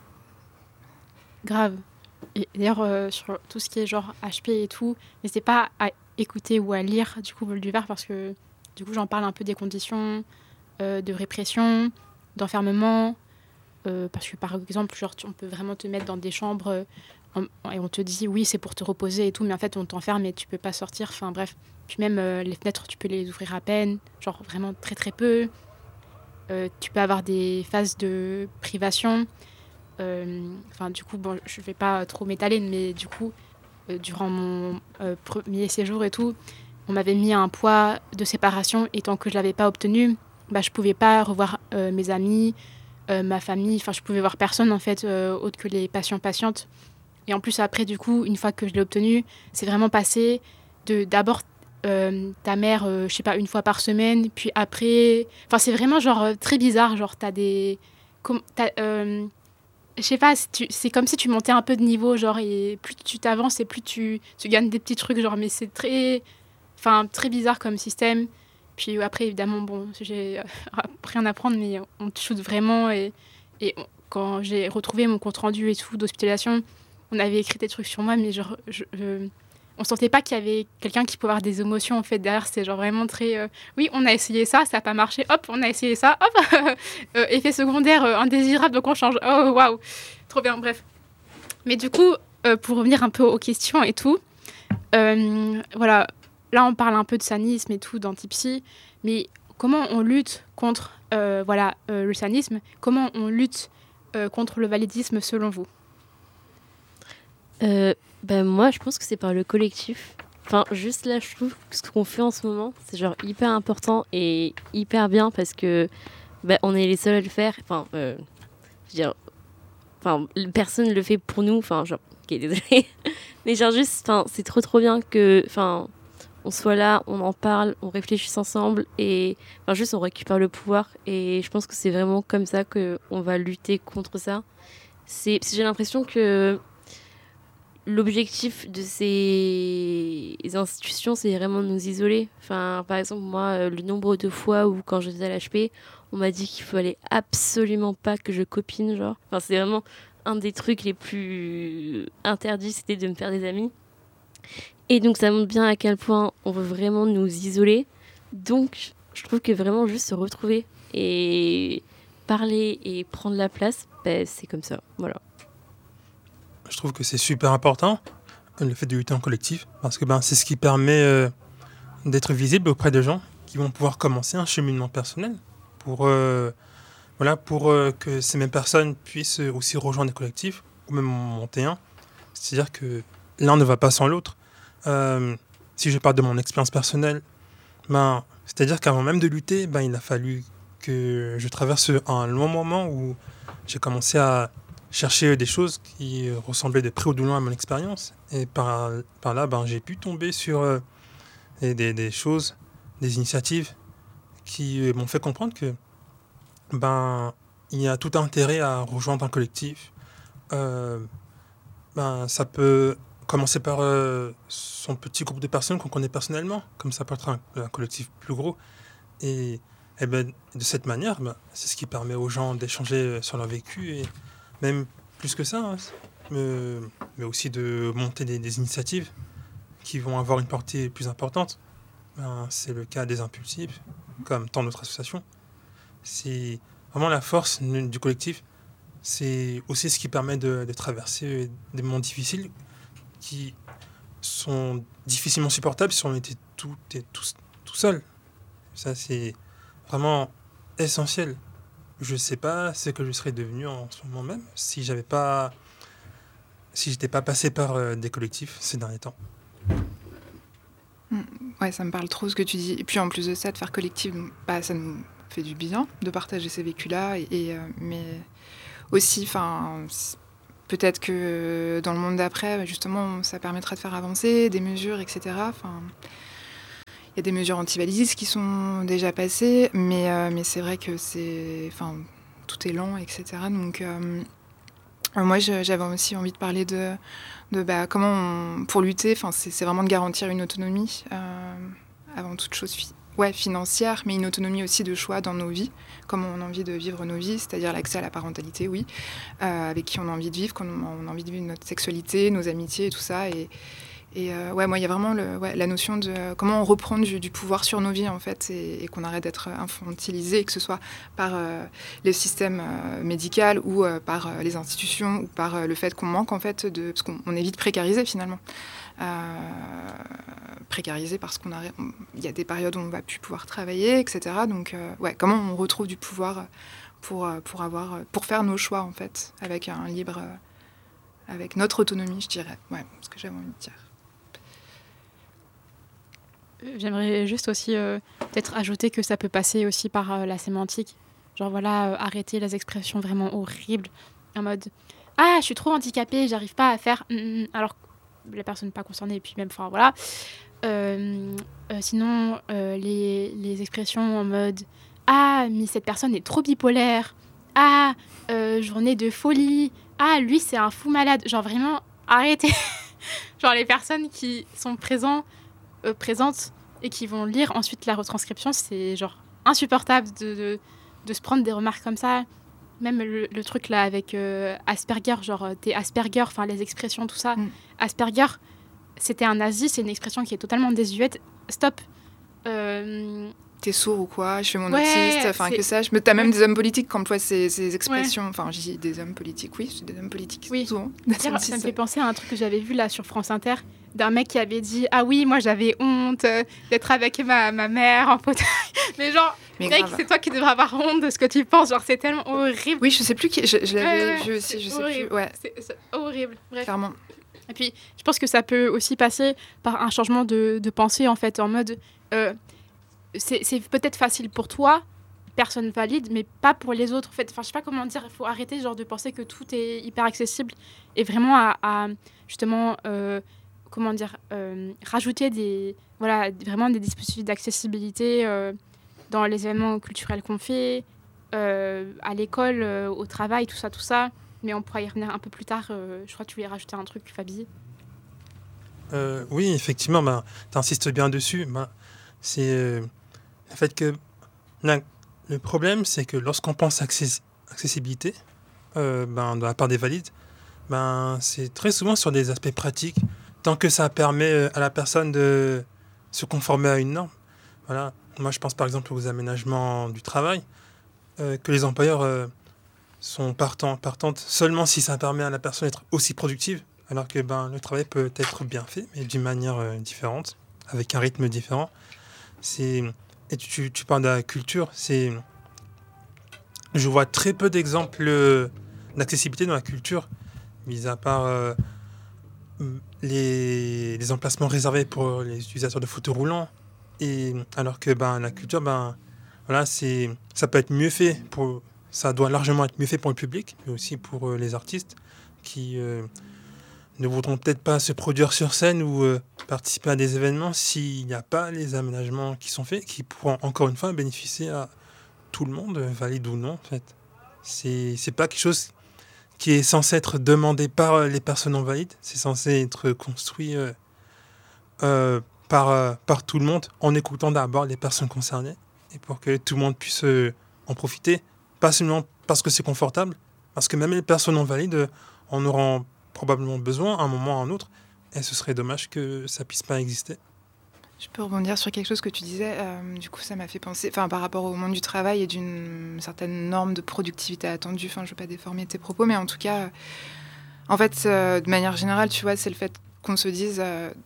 S3: Grave. Et d'ailleurs, euh, sur tout ce qui est genre H P et tout, n'hésitez pas à écouter ou à lire du coup Vol du Var, parce que du coup, j'en parle un peu des conditions euh, de répression, d'enfermement. Euh, parce que par exemple, genre, tu- on peut vraiment te mettre dans des chambres euh, en- et on te dit oui, c'est pour te reposer et tout, mais en fait, on t'enferme et tu peux pas sortir. Enfin bref. Puis même euh, les fenêtres, tu peux les ouvrir à peine, genre vraiment très très peu. Euh, tu peux avoir des phases de privation. Euh, Enfin, du coup, bon, je vais pas trop m'étaler, mais du coup, euh, durant mon euh, premier séjour et tout, on m'avait mis un poids de séparation et tant que je l'avais pas obtenu, bah, je pouvais pas revoir euh, mes amis, euh, ma famille. Enfin, je pouvais voir personne en fait, euh, autre que les patients patientes. Et en plus après, du coup, une fois que je l'ai obtenu, c'est vraiment passé de d'abord euh, ta mère, euh, je sais pas, une fois par semaine, puis après, enfin, c'est vraiment genre euh, très bizarre. Genre, t'as des, com- t'as, euh, je sais pas, c'est tu- c'est comme si tu montais un peu de niveau, genre, et plus tu t'avances et plus tu, tu gagnes des petits trucs, genre, mais c'est très, enfin, très bizarre comme système. Puis après, évidemment, bon, j'ai euh, rien à prendre, mais on te shoot vraiment. Et, et on- quand j'ai retrouvé mon compte rendu et tout d'hospitalisation, on avait écrit des trucs sur moi, mais genre, je, je- on sentait pas qu'il y avait quelqu'un qui pouvait avoir des émotions en fait derrière. C'est genre vraiment très. Euh, oui, on a essayé ça, ça n'a pas marché. Hop, on a essayé ça. Hop, euh, effet secondaire euh, indésirable, donc on change. Oh waouh, trop bien. Bref. Mais du coup, euh, pour revenir un peu aux questions et tout, euh, voilà, là on parle un peu de sanisme et tout, d'antipsy, mais comment on lutte contre euh, voilà, euh, le sanisme? Comment on lutte euh, contre le validisme selon vous?
S4: Euh, ben moi, je pense que c'est par le collectif. Enfin, juste là, je trouve que ce qu'on fait en ce moment, c'est genre hyper important et hyper bien parce que ben, on est les seuls à le faire. Enfin, euh, je veux dire, enfin, personne ne le fait pour nous. Enfin, genre, ok, désolée. Mais genre juste, enfin, c'est trop trop bien que, enfin, on soit là, on en parle, on réfléchisse ensemble et, enfin, juste on récupère le pouvoir. Et je pense que c'est vraiment comme ça que on va lutter contre ça. C'est, j'ai l'impression que l'objectif de ces institutions, c'est vraiment de nous isoler. Enfin, par exemple, moi, euh, le nombre de fois où, quand j'étais à l'H P, on m'a dit qu'il fallait absolument pas que je copine, genre. Enfin, c'est vraiment un des trucs les plus interdits, c'était de me faire des amis. Et donc, ça montre bien à quel point on veut vraiment nous isoler. Donc, je trouve que vraiment juste se retrouver et parler et prendre la place, ben, c'est comme ça. Voilà.
S1: Je trouve que c'est super important, le fait de lutter en collectif, parce que ben, c'est ce qui permet euh, d'être visible auprès de gens qui vont pouvoir commencer un cheminement personnel pour, euh, voilà, pour euh, que ces mêmes personnes puissent aussi rejoindre des collectifs ou même en monter un. C'est-à-dire que l'un ne va pas sans l'autre. Euh, si je parle de mon expérience personnelle, ben, c'est-à-dire qu'avant même de lutter, ben, il a fallu que je traverse un long moment où j'ai commencé à chercher des choses qui ressemblaient de près ou de loin à mon expérience. Et par, par là, ben, j'ai pu tomber sur euh, des, des, des choses, des initiatives qui euh, m'ont fait comprendre que ben, il y a tout intérêt à rejoindre un collectif. Euh, ben, ça peut commencer par euh, son petit groupe de personnes qu'on connaît personnellement, comme ça peut être un, un collectif plus gros. Et, et ben, de cette manière, ben, c'est ce qui permet aux gens d'échanger sur leur vécu et même plus que ça, hein, mais, mais aussi de monter des, des initiatives qui vont avoir une portée plus importante. Ben, c'est le cas des Impulsifs, comme tant d'autres associations. C'est vraiment la force du collectif. C'est aussi ce qui permet de, de traverser des moments difficiles qui sont difficilement supportables si on était tout, et tous, tout seul. Ça, c'est vraiment essentiel. Je ne sais pas ce que je serais devenu en ce moment même si j'avais pas, si j'étais pas passé par euh, des collectifs ces derniers temps.
S2: ouais, ça me parle trop ce que tu dis. Et puis en plus de ça, de faire collectif, donc, bah, ça nous fait du bien de partager ces vécus-là. Et, et, euh, mais aussi, enfin, peut-être que dans le monde d'après, justement, ça permettra de faire avancer des mesures, et cetera. Enfin, il y a des mesures anti-validistes qui sont déjà passées, mais, euh, mais c'est vrai que c'est, enfin, tout est lent, et cetera. Donc, euh, moi, je, j'avais aussi envie de parler de, de bah, comment, on, pour lutter, enfin, c'est, c'est vraiment de garantir une autonomie euh, avant toute chose fi- ouais, financière, mais une autonomie aussi de choix dans nos vies, comment on a envie de vivre nos vies, c'est-à-dire l'accès à la parentalité, oui, euh, avec qui on a envie de vivre, quand on a envie de vivre notre sexualité, nos amitiés et tout ça. Et, Et euh, ouais, moi, il y a vraiment le, ouais, la notion de euh, comment on reprend du, du pouvoir sur nos vies, en fait, et, et qu'on arrête d'être infantilisé, que ce soit par euh, les systèmes euh, médicaux ou euh, par euh, les institutions ou par euh, le fait qu'on manque, en fait, de... Parce qu'on on est vite précarisé, finalement. Euh, précarisé parce qu'on a... Il y a des périodes où on ne va plus pouvoir travailler, et cetera. Donc, euh, ouais, comment on retrouve du pouvoir pour, pour, avoir, pour faire nos choix, en fait, avec un libre... avec notre autonomie, je dirais. Ouais, ce que j'avais envie de dire.
S3: J'aimerais juste aussi euh, peut-être ajouter que ça peut passer aussi par euh, la sémantique. Genre voilà, euh, arrêter les expressions vraiment horribles en mode « Ah, je suis trop handicapée, j'arrive pas à faire... Mm, » alors que la personne n'est pas concernée, et puis même, enfin voilà. Euh, euh, sinon, euh, les, les expressions en mode « Ah, mais cette personne est trop bipolaire. Ah, euh, journée de folie. Ah, lui, c'est un fou malade. » Genre vraiment, arrêtez. Genre les personnes qui sont présentes Euh, présentes et qui vont lire ensuite la retranscription, c'est genre insupportable de, de, de se prendre des remarques comme ça. Même le, le truc là avec euh, Asperger, genre t'es Asperger, enfin les expressions, tout ça. Mm. Asperger, c'était un nazi, c'est une expression qui est totalement désuète. Stop. Euh...
S2: T'es sourd ou quoi, je fais mon ouais, autiste, enfin que ça. T'as même des hommes politiques qui emploient ces, ces expressions. Ouais. Enfin, je dis des hommes politiques, oui, c'est des hommes politiques.
S3: Oui.
S2: Souvent.
S3: Ça me fait penser à un truc que j'avais vu là sur France Inter, d'un mec qui avait dit « Ah oui, moi j'avais honte euh, d'être avec ma, ma mère en fauteuil. » Mais genre, mais mec, grave. C'est toi qui devrais avoir honte de ce que tu penses. Genre, c'est tellement horrible.
S2: Oui, je sais plus qui... Je, je l'avais ouais, vu aussi, je sais
S3: horrible.
S2: plus. Ouais.
S3: C'est, c'est horrible. Bref.
S2: Clairement.
S3: Et puis, je pense que ça peut aussi passer par un changement de, de pensée, en fait, en mode... Euh, c'est, c'est peut-être facile pour toi, personne valide, mais pas pour les autres. En fait, enfin, je sais pas comment dire, il faut arrêter genre, de penser que tout est hyper accessible et vraiment à, à justement... Euh, comment dire, euh, rajouter des, voilà, vraiment des dispositifs d'accessibilité euh, dans les événements culturels qu'on fait, euh, à l'école, euh, au travail, tout ça, tout ça. Mais on pourra y revenir un peu plus tard. Euh, je crois que tu voulais rajouter un truc, Fabi.
S1: Euh, oui, effectivement, ben, tu insistes bien dessus. Ben, c'est euh, le fait que là, le problème, c'est que lorsqu'on pense access- accessibilité, euh, ben, de la part des valides, ben, c'est très souvent sur des aspects pratiques. Tant que ça permet à la personne de se conformer à une norme. Voilà. Moi, je pense par exemple aux aménagements du travail, euh, que les employeurs euh, sont partants, partantes seulement si ça permet à la personne d'être aussi productive, alors que ben, le travail peut être bien fait, mais d'une manière euh, différente, avec un rythme différent. C'est... Et tu, tu parles de la culture, c'est... Je vois très peu d'exemples d'accessibilité dans la culture, mis à part... Euh, Les, les emplacements réservés pour les utilisateurs de fauteuils roulants, et alors que ben, la culture, ben, voilà, c'est, ça peut être mieux fait, pour, ça doit largement être mieux fait pour le public, mais aussi pour euh, les artistes qui euh, ne voudront peut-être pas se produire sur scène ou euh, participer à des événements s'il n'y a pas les aménagements qui sont faits, qui pourront encore une fois bénéficier à tout le monde, valide ou non en fait. C'est, c'est pas quelque chose qui est censé être demandé par les personnes non valides, c'est censé être construit euh, euh, par, euh, par tout le monde, en écoutant d'abord les personnes concernées, et pour que tout le monde puisse euh, en profiter, pas seulement parce que c'est confortable, parce que même les personnes non valides en auront probablement besoin à un moment ou à un autre, et ce serait dommage que ça puisse pas exister.
S2: Je peux rebondir sur quelque chose que tu disais. Euh, du coup, ça m'a fait penser, enfin, par rapport au monde du travail et d'une certaine norme de productivité attendue. Enfin, je veux pas déformer tes propos, mais en tout cas, euh, en fait, euh, de manière générale, tu vois, c'est le fait qu'on se dise, euh,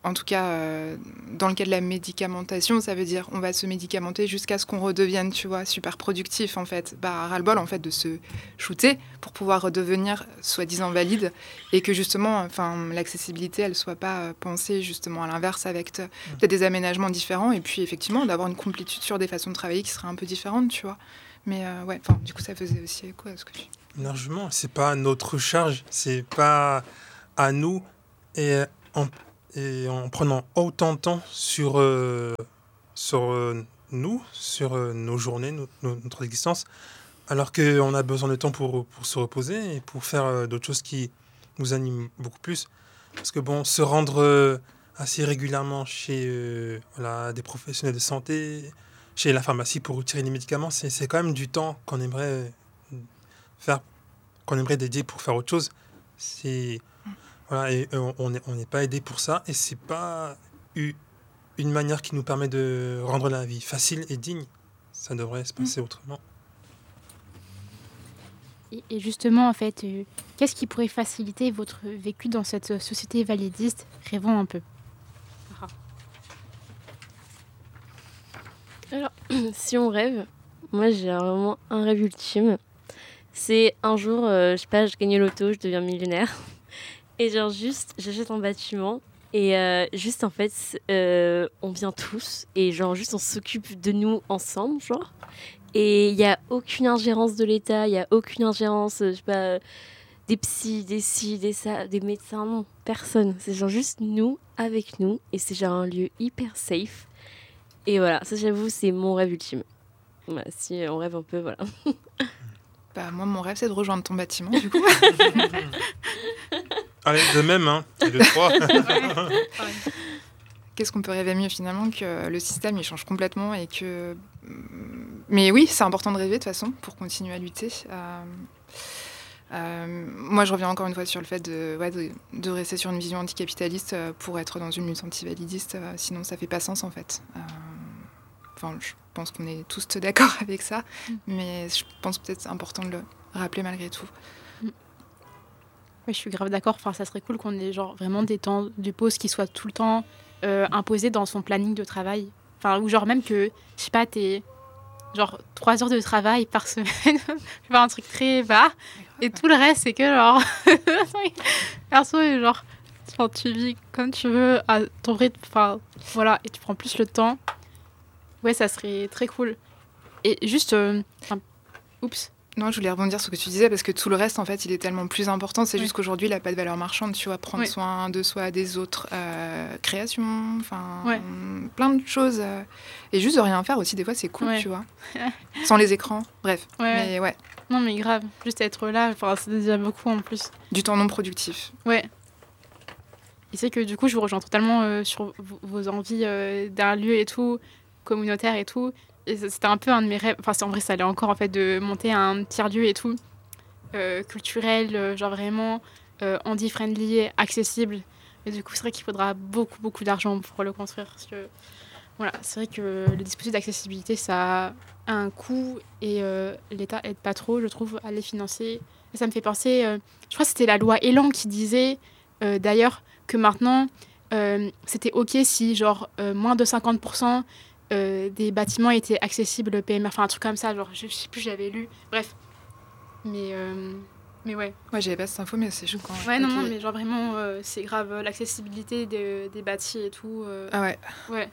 S2: en tout cas, euh, dans le cas de la médicamentation, ça veut dire on va se médicamenter jusqu'à ce qu'on redevienne, tu vois, super productif, en fait. Bah, ras-le-bol, en fait, de se shooter pour pouvoir redevenir soi-disant valide et que, justement, enfin, l'accessibilité, elle soit pas pensée, justement, à l'inverse, avec te- peut-être des aménagements différents et puis, effectivement, d'avoir une complétude sur des façons de travailler qui seraient un peu différentes, tu vois. Mais, euh, ouais, enfin, du coup, ça faisait aussi écho à ce que tu...
S1: Largement, c'est pas notre charge, c'est pas à nous. Et en, et en prenant autant de temps sur, euh, sur euh, nous, sur euh, nos journées, no- no- notre existence, alors qu'on a besoin de temps pour, pour se reposer et pour faire euh, d'autres choses qui nous animent beaucoup plus. Parce que bon, se rendre euh, assez régulièrement chez euh, voilà, des professionnels de santé, chez la pharmacie pour retirer des médicaments, c'est, c'est quand même du temps qu'on aimerait euh, faire, qu'on aimerait dédier pour faire autre chose. C'est, voilà, et euh, on n'est on n'est pas aidé pour ça et c'est pas u- une manière qui nous permet de rendre la vie facile et digne. Ça devrait se passer autrement.
S3: Et, et justement, en fait, euh, qu'est-ce qui pourrait faciliter votre vécu dans cette euh, société validiste? Rêvons un peu.
S4: Alors, si on rêve, moi j'ai vraiment un rêve ultime. C'est un jour, euh, je sais pas, je gagne au loto, je deviens millionnaire. Et genre juste, j'achète un bâtiment. Et euh, juste en fait, euh, on vient tous. Et genre juste on s'occupe de nous ensemble, genre. Et il n'y a aucune ingérence de l'État, il n'y a aucune ingérence, euh, je sais pas, euh, des psys, des ci, des ça, des médecins, non, personne. C'est genre juste nous, avec nous. Et c'est genre un lieu hyper safe. Et voilà, ça j'avoue, c'est mon rêve ultime. Voilà, si on rêve un peu, voilà.
S2: Bah, moi, mon rêve, c'est de rejoindre ton bâtiment, du coup.
S1: Allez, de même, hein, le trois.
S2: Qu'est-ce qu'on peut rêver mieux, finalement, que le système, il change complètement et que... Mais oui, c'est important de rêver, de toute façon, pour continuer à lutter. Euh... Euh, moi, je reviens encore une fois sur le fait de, ouais, de, de rester sur une vision anticapitaliste euh, pour être dans une lutte antivalidiste. Euh, sinon, ça fait pas sens, en fait. Euh... Enfin, je pense qu'on est tous d'accord avec ça, mm. mais je pense peut-être c'est important de le rappeler malgré tout.
S3: Mm. Oui, je suis grave d'accord. Enfin, ça serait cool qu'on ait genre vraiment des temps de pause qui soient tout le temps euh, imposés dans son planning de travail. Enfin, ou genre même que, je sais pas, t'es genre trois heures de travail par semaine, enfin, un truc très bas, et tout le reste, c'est que genre, perso, genre, enfin, tu vis comme tu veux à ton rythme, enfin, voilà, et tu prends plus le temps. Ouais, ça serait très cool. Et juste, euh, oups.
S2: Non, je voulais rebondir sur ce que tu disais, parce que tout le reste, en fait, il est tellement plus important. C'est
S3: ouais.
S2: juste qu'aujourd'hui, il n'a pas de valeur marchande, tu vois, prendre ouais. soin de soi, des autres, euh, création, enfin,
S3: ouais.
S2: plein de choses. Euh, et juste de rien faire aussi, des fois, c'est cool,
S3: ouais.
S2: tu vois. Sans les écrans, bref.
S3: Ouais.
S2: Mais ouais.
S3: Non, mais grave, juste être là, c'est déjà beaucoup en plus.
S2: Du temps non productif.
S3: Ouais. Et c'est que du coup, je vous rejoins totalement euh, sur vos envies euh, d'un lieu et tout, communautaire et tout. Et c'était un peu un de mes rêves. Enfin, en vrai, ça allait encore en fait de monter un tiers-lieu et tout, euh, culturel, euh, genre vraiment euh, handy-friendly, accessible. Et du coup, c'est vrai qu'il faudra beaucoup, beaucoup d'argent pour le construire. Parce que voilà, c'est vrai que le dispositif d'accessibilité, ça a un coût et euh, l'État aide pas trop, je trouve, à les financer. Et ça me fait penser, euh, je crois que c'était la loi Elan qui disait, euh, d'ailleurs, que maintenant, euh, c'était OK si genre euh, moins de cinquante pour cent Euh, des bâtiments étaient accessibles P M R, enfin un truc comme ça, genre je sais plus, j'avais lu, bref. Mais, euh, mais ouais.
S2: Ouais, j'avais pas cette info, mais c'est choquant.
S3: Ouais, ouais non,
S2: okay.
S3: non, mais genre vraiment, euh, c'est grave, l'accessibilité des, des bâtis et tout. Euh,
S2: ah ouais.
S3: Ouais.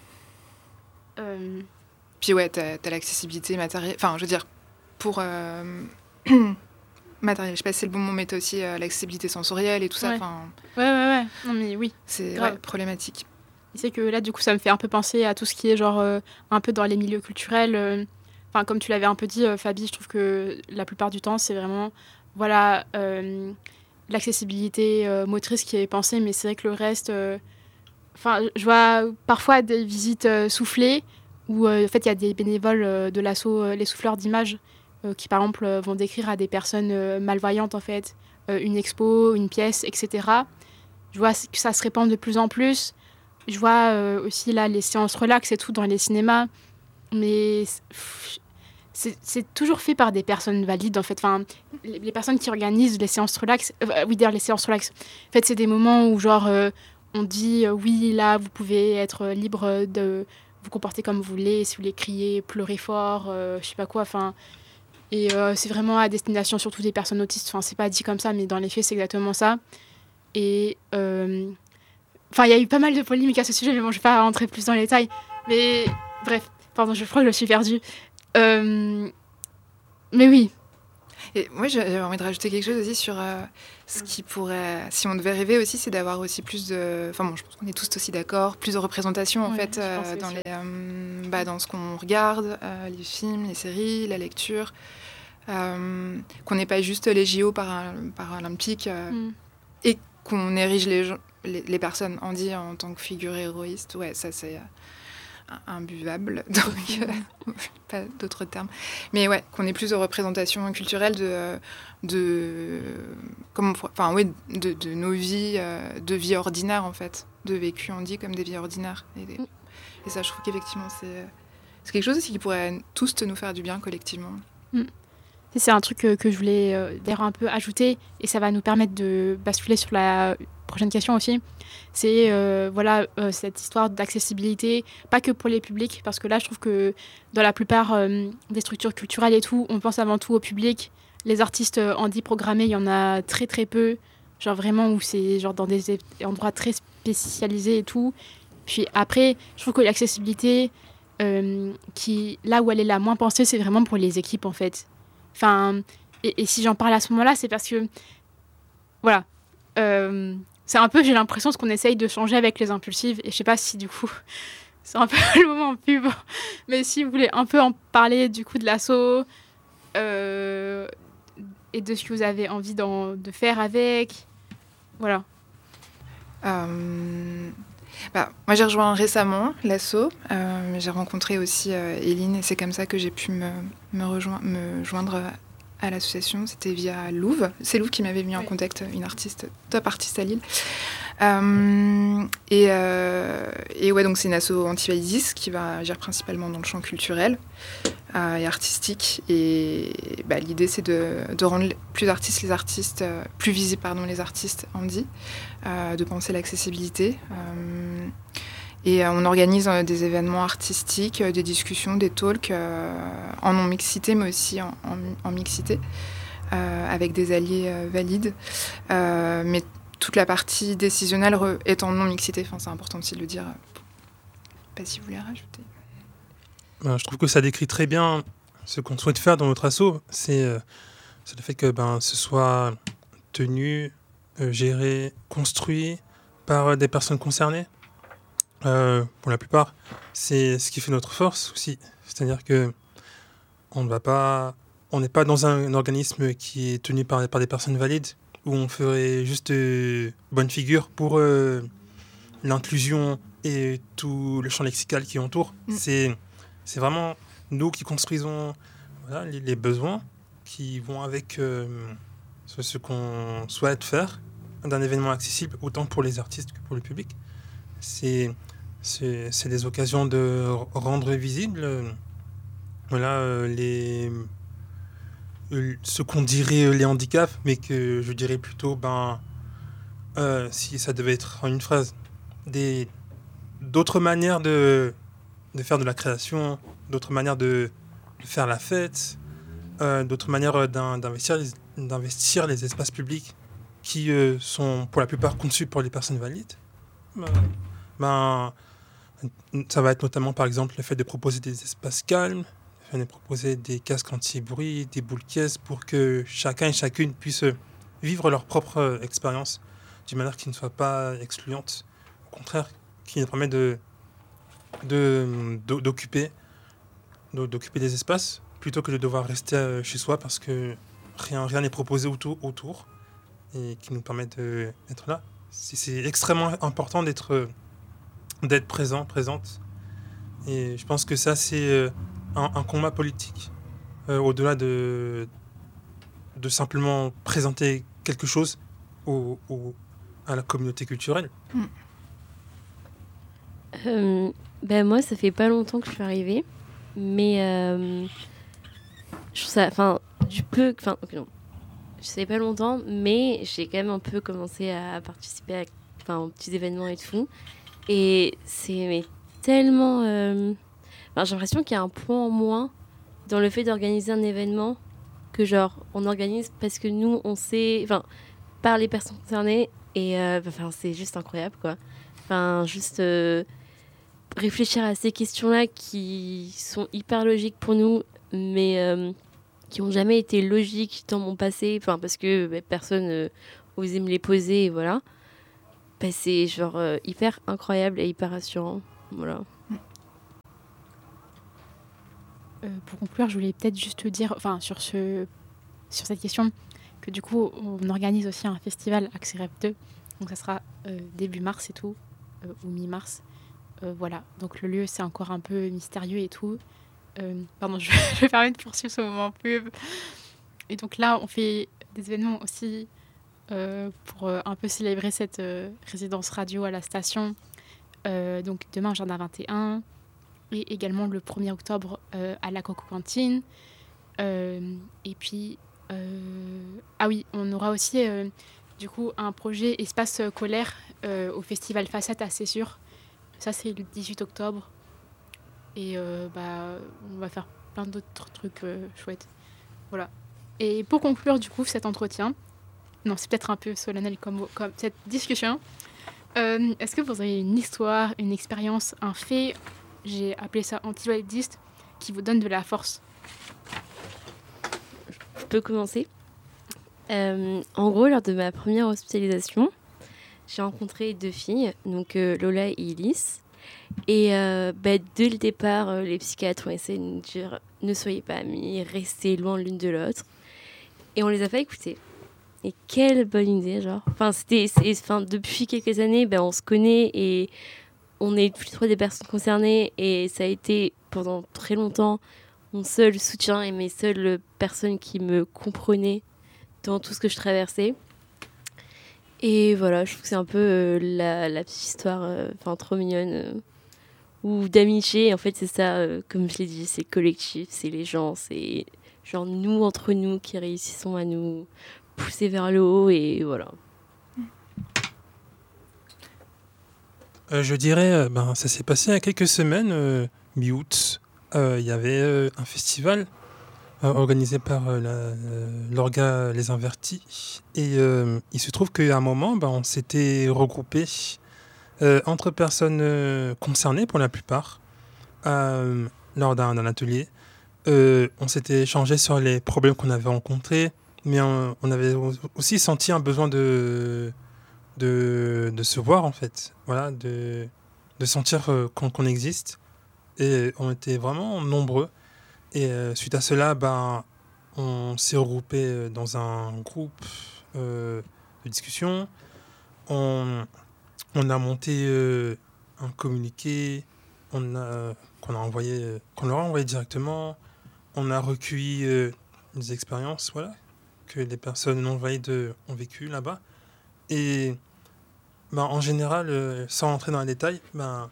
S3: Euh...
S2: Puis ouais, t'as, t'as l'accessibilité matérielle, enfin je veux dire, pour euh... matériel, je sais pas si c'est le bon mot, mais t'as aussi euh, l'accessibilité sensorielle et tout ça.
S3: Ouais.
S2: Enfin.
S3: Ouais, ouais, ouais, non mais oui.
S2: C'est ouais, problématique.
S3: C'est que là, du coup, ça me fait un peu penser à tout ce qui est genre euh, un peu dans les milieux culturels. Enfin, euh, comme tu l'avais un peu dit, euh, Fabi, je trouve que la plupart du temps, c'est vraiment voilà euh, l'accessibilité euh, motrice qui est pensée, mais c'est vrai que le reste. Enfin, euh, je vois parfois des visites euh, soufflées où euh, en fait il y a des bénévoles euh, de l'asso euh, Les Souffleurs d'images euh, qui, par exemple, euh, vont décrire à des personnes euh, malvoyantes en fait euh, une expo, une pièce, et cetera. Je vois que ça se répand de plus en plus. Je vois euh, aussi là les séances relax et tout dans les cinémas, mais c'est, c'est toujours fait par des personnes valides en fait. Enfin, les, les personnes qui organisent les séances relax, euh, oui d'ailleurs les séances relax. En fait, c'est des moments où genre euh, on dit euh, oui, là, vous pouvez être libre de vous comporter comme vous voulez, si vous voulez crier, pleurer fort, euh, je sais pas quoi, enfin. Et euh, c'est vraiment à destination surtout des personnes autistes. Enfin, c'est pas dit comme ça, mais dans les faits, c'est exactement ça. Et euh, enfin, il y a eu pas mal de polémiques à ce sujet, mais bon, je vais pas rentrer plus dans les détails. Mais bref, pardon, je crois que je suis perdue. Euh, mais oui.
S2: Et moi, j'avais envie de rajouter quelque chose aussi sur euh, ce qui pourrait, si on devait rêver aussi, c'est d'avoir aussi plus de, enfin bon, je pense qu'on est tous aussi d'accord, plus de représentation en
S3: Ouais,
S2: fait euh, dans les, euh, bah, dans ce qu'on regarde, euh, les films, les séries, la lecture, euh, qu'on n'ait pas juste les J O para- paralympiques euh,
S3: Mm.
S2: et qu'on érige les, gens- les, les personnes handies en tant que figure héroïste. Ouais, ça c'est euh, imbuvable, donc euh, pas d'autres termes. Mais ouais, qu'on ait plus de représentation culturelle de, de, comment on pourrait- enfin, oui, de, de nos vies, euh, de vie ordinaire en fait, de vécu handi comme des vies ordinaires. Et, des- et ça, je trouve qu'effectivement, c'est, c'est quelque chose aussi qui pourrait tous nous faire du bien collectivement.
S3: Mm. C'est un truc que, que je voulais euh, d'ailleurs un peu ajouter, et ça va nous permettre de basculer sur la prochaine question aussi. C'est euh, voilà, euh, cette histoire d'accessibilité, pas que pour les publics, parce que là, je trouve que dans la plupart euh, des structures culturelles et tout, on pense avant tout au public. Les artistes euh, handi programmés, il y en a très très peu, genre vraiment où c'est genre dans des endroits très spécialisés et tout. Puis après, je trouve que l'accessibilité, euh, qui, là où elle est la moins pensée, c'est vraiment pour les équipes en fait. Enfin, et, et si j'en parle à ce moment-là, c'est parce que, voilà, euh, c'est un peu, j'ai l'impression, ce qu'on essaye de changer avec les impulsives. Et je sais pas si du coup, c'est un peu le moment pub, mais si vous voulez un peu en parler du coup de l'assaut euh, et de ce que vous avez envie d'en, de faire avec, voilà.
S2: Euh, bah, moi, j'ai rejoint récemment l'asso. Euh, j'ai rencontré aussi euh, Eline, et c'est comme ça que j'ai pu me, me, rejoindre, me joindre à l'association. C'était via Louve. C'est Louve qui m'avait mis en
S3: Oui.
S2: contact, une artiste, top artiste à Lille. Euh, et, euh, et ouais, donc c'est une asso anti-validisme qui va agir principalement dans le champ culturel euh, et artistique. Et bah, l'idée, c'est de, de rendre plus artistes les artistes, euh, plus visibles pardon les artistes handi, euh, de penser l'accessibilité. Euh, et euh, on organise euh, des événements artistiques, euh, des discussions, des talks euh, en non-mixité, mais aussi en, en, en mixité, euh, avec des alliés euh, valides. Euh, mais toute la partie décisionnelle re- est en non-mixité. Enfin, c'est important aussi de le dire. Pas si vous voulez rajouter.
S1: Ben, je trouve que ça décrit très bien ce qu'on souhaite faire dans notre asso. C'est, euh, c'est le fait que ben, ce soit tenu, euh, géré, construit par euh, des personnes concernées. Euh, pour la plupart, c'est ce qui fait notre force aussi. C'est-à-dire que on ne va pas, on n'est pas dans un, un organisme qui est tenu par, par des personnes valides où on ferait juste euh, bonne figure pour euh, l'inclusion et tout le champ lexical qui entoure.
S2: Mm.
S1: C'est, c'est vraiment nous qui construisons voilà, les, les besoins qui vont avec euh, ce, ce qu'on souhaite faire d'un événement accessible autant pour les artistes que pour le public. C'est, c'est, c'est des occasions de rendre visible euh, voilà, euh, les, euh, ce qu'on dirait euh, les handicaps, mais que je dirais plutôt, ben, euh, si ça devait être en une phrase, des, d'autres manières de, de faire de la création, d'autres manières de, de faire la fête, euh, d'autres manières euh, d'in- d'investir, les, d'investir les espaces publics qui euh, sont pour la plupart conçus pour les personnes valides. Ben, ben, ça va être notamment par exemple le fait de proposer des espaces calmes, le fait de proposer des casques anti-bruit, des boules caisses pour que chacun et chacune puisse vivre leur propre euh, expérience d'une manière qui ne soit pas excluante, au contraire, qui nous permet de, de, d'o- d'occuper, d'o- d'occuper des espaces plutôt que de devoir rester euh, chez soi parce que rien rien n'est proposé autour, autour et qui nous permet de- d'être là. C'est, c'est extrêmement important d'être, euh, d'être présent, présente. Et je pense que ça, c'est euh, un, un combat politique, euh, au-delà de, de simplement présenter quelque chose au, au- à la communauté culturelle.
S4: Euh, ben moi, ça fait pas longtemps que je suis arrivée, mais euh, je trouve ça, enfin, je peux, enfin, ok, non, je savais pas longtemps, mais j'ai quand même un peu commencé à participer à enfin, aux petits événements et tout. Et c'est mais, tellement... Euh... Enfin, j'ai l'impression qu'il y a un point en moins dans le fait d'organiser un événement que genre on organise parce que nous on sait, enfin par les personnes concernées et euh, enfin c'est juste incroyable quoi. Enfin juste euh, réfléchir à ces questions-là qui sont hyper logiques pour nous, mais euh, qui ont jamais été logiques dans mon passé, enfin parce que bah, personne euh, osait me les poser et voilà. Bah, c'est genre euh, hyper incroyable et hyper rassurant, voilà.
S3: Euh, pour conclure, je voulais peut-être juste dire, enfin, sur, ce, sur cette question, que du coup, on organise aussi un festival Accès Rêve deux. Donc, ça sera euh, début mars et tout, euh, ou mi-mars. Euh, voilà. Donc, le lieu, c'est encore un peu mystérieux et tout. Euh, pardon, je, je vais permettre de poursuivre ce moment pub. Et donc, là, on fait des événements aussi euh, pour euh, un peu célébrer cette euh, résidence radio à la station. Euh, donc, demain, Jardin vingt et un. Et également le premier octobre euh, à la Coco Cantine. Euh, et puis, euh, ah oui, on aura aussi euh, du coup un projet espace scolaire euh, au festival Facette à Cessure. Ça, c'est le dix-huit octobre. Et euh, bah, on va faire plein d'autres trucs euh, chouettes. Voilà. Et pour conclure du coup cet entretien, non, c'est peut-être un peu solennel comme, comme cette discussion. Euh, est-ce que vous avez une histoire, une expérience, un fait, j'ai appelé ça anti-validiste, qui vous donne de la force?
S4: Je peux commencer. Euh, en gros, lors de ma première hospitalisation, j'ai rencontré deux filles, donc euh, Lola et Elise. Et euh, bah, dès le départ, euh, les psychiatres ont essayé de nous dire ne soyez pas amis, restez loin l'une de l'autre. Et on les a pas écoutées. Et quelle bonne idée, genre. Enfin, c'était, c'est, enfin, depuis quelques années, bah, on se connaît et on est plus trop des personnes concernées. Et ça a été pendant très longtemps mon seul soutien et mes seules personnes qui me comprenaient dans tout ce que je traversais. Et voilà, je trouve que c'est un peu euh, la, la petite histoire euh, trop mignonne euh, ou d'amitié. En fait, c'est ça, euh, comme je l'ai dit, c'est collectif, c'est les gens, c'est genre nous entre nous qui réussissons à nous pousser vers le haut et voilà.
S1: Euh, je dirais, euh, ben, ça s'est passé il y a quelques semaines, euh, mi-août. Il euh, y avait euh, un festival euh, organisé par euh, la, euh, l'orga Les Invertis. Et euh, il se trouve qu'à un moment, ben, on s'était regroupés euh, entre personnes euh, concernées pour la plupart, euh, lors d'un, d'un atelier. Euh, on s'était échangé sur les problèmes qu'on avait rencontrés, mais on, on avait aussi senti un besoin de, de, de se voir, en fait. Voilà, de, de sentir euh, qu'on, qu'on existe. Et on était vraiment nombreux. Et euh, suite à cela, ben, on s'est regroupé dans un groupe euh, de discussion. On, on a monté euh, un communiqué on a, qu'on, a envoyé, qu'on leur a envoyé directement. On a recueilli euh, des expériences voilà, que les personnes non-valides ont vécues là-bas. Et ben, en général, euh, sans rentrer dans les détails, ben,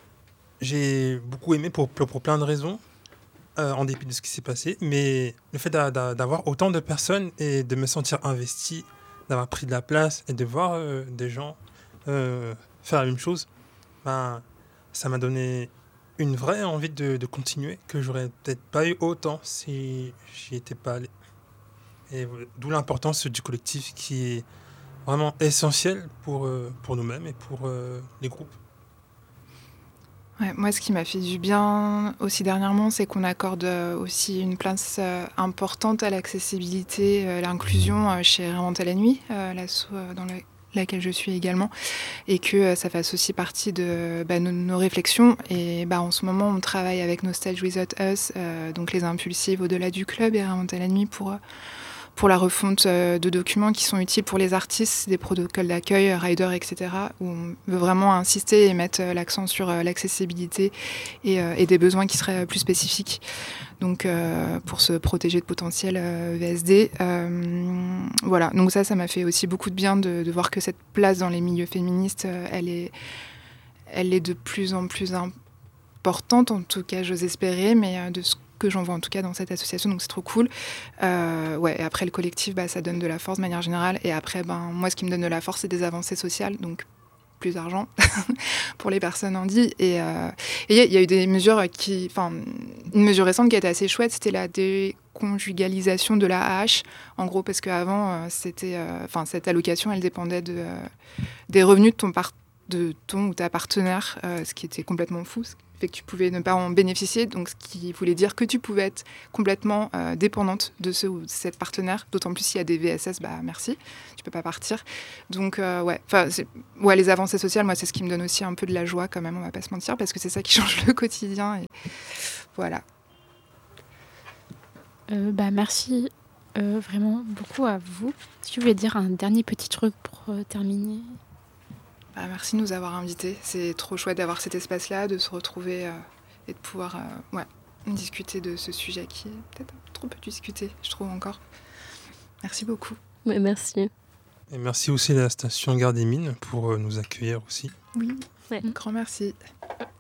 S1: j'ai beaucoup aimé pour, pour, pour plein de raisons. Euh, en dépit de ce qui s'est passé, mais le fait d'a, d'a, d'avoir autant de personnes et de me sentir investi, d'avoir pris de la place et de voir euh, des gens euh, faire la même chose, ben, ça m'a donné une vraie envie de, de continuer que j'aurais peut-être pas eu autant si j'y étais pas allé. Et d'où l'importance du collectif qui est vraiment essentiel pour, euh, pour nous-mêmes et pour euh, les groupes.
S2: Ouais, moi, ce qui m'a fait du bien aussi dernièrement, c'est qu'on accorde aussi une place euh, importante à l'accessibilité, euh, l'inclusion euh, chez Réinventer la nuit, euh, l'asso euh, dans la, laquelle je suis également, et que euh, ça fasse aussi partie de bah, nos, nos réflexions. Et bah, en ce moment, on travaille avec Nostalgia Without Us, euh, donc les impulsives au-delà du club et Réinventer la nuit pour... Euh, pour la refonte de documents qui sont utiles pour les artistes, des protocoles d'accueil, riders, et cetera, où on veut vraiment insister et mettre l'accent sur l'accessibilité et, et des besoins qui seraient plus spécifiques. Donc, euh, pour se protéger de potentiels euh, V S D. Euh, voilà, donc ça, ça m'a fait aussi beaucoup de bien de, de voir que cette place dans les milieux féministes, euh, elle est, elle est de plus en plus importante, en tout cas, j'ose espérer, mais euh, de ce que j'en vois en tout cas dans cette association, donc c'est trop cool. Euh, ouais, et après le collectif, bah, ça donne de la force de manière générale, et après, ben, moi ce qui me donne de la force, c'est des avancées sociales, donc plus d'argent pour les personnes handies. Et il euh, y, y a eu des mesures qui... Enfin, une mesure récente qui a été assez chouette, c'était la déconjugalisation de l'A A H. En gros, parce qu'avant, euh, c'était... Enfin, euh, cette allocation, elle dépendait de, euh, des revenus de ton, par- de ton ou ta partenaire, euh, ce qui était complètement fou. Fait que tu pouvais ne pas en bénéficier, donc ce qui voulait dire que tu pouvais être complètement euh, dépendante de ce ou de cette partenaire, d'autant plus s'il y a des V S S, bah merci, tu peux pas partir. Donc euh, ouais, enfin ouais, les avancées sociales, moi c'est ce qui me donne aussi un peu de la joie quand même, on va pas se mentir, parce que c'est ça qui change le quotidien et voilà.
S3: Euh, bah merci euh, vraiment beaucoup à vous. Si tu voulais dire un dernier petit truc pour euh, terminer.
S2: Bah, merci de nous avoir invités. C'est trop chouette d'avoir cet espace-là, de se retrouver euh, et de pouvoir euh, ouais, discuter de ce sujet qui est peut-être trop peu discuté, je trouve encore. Merci beaucoup.
S4: Ouais, merci.
S1: Et merci aussi à la station Gare des Mines pour euh, nous accueillir aussi.
S2: Oui,
S4: Ouais.
S2: grand merci.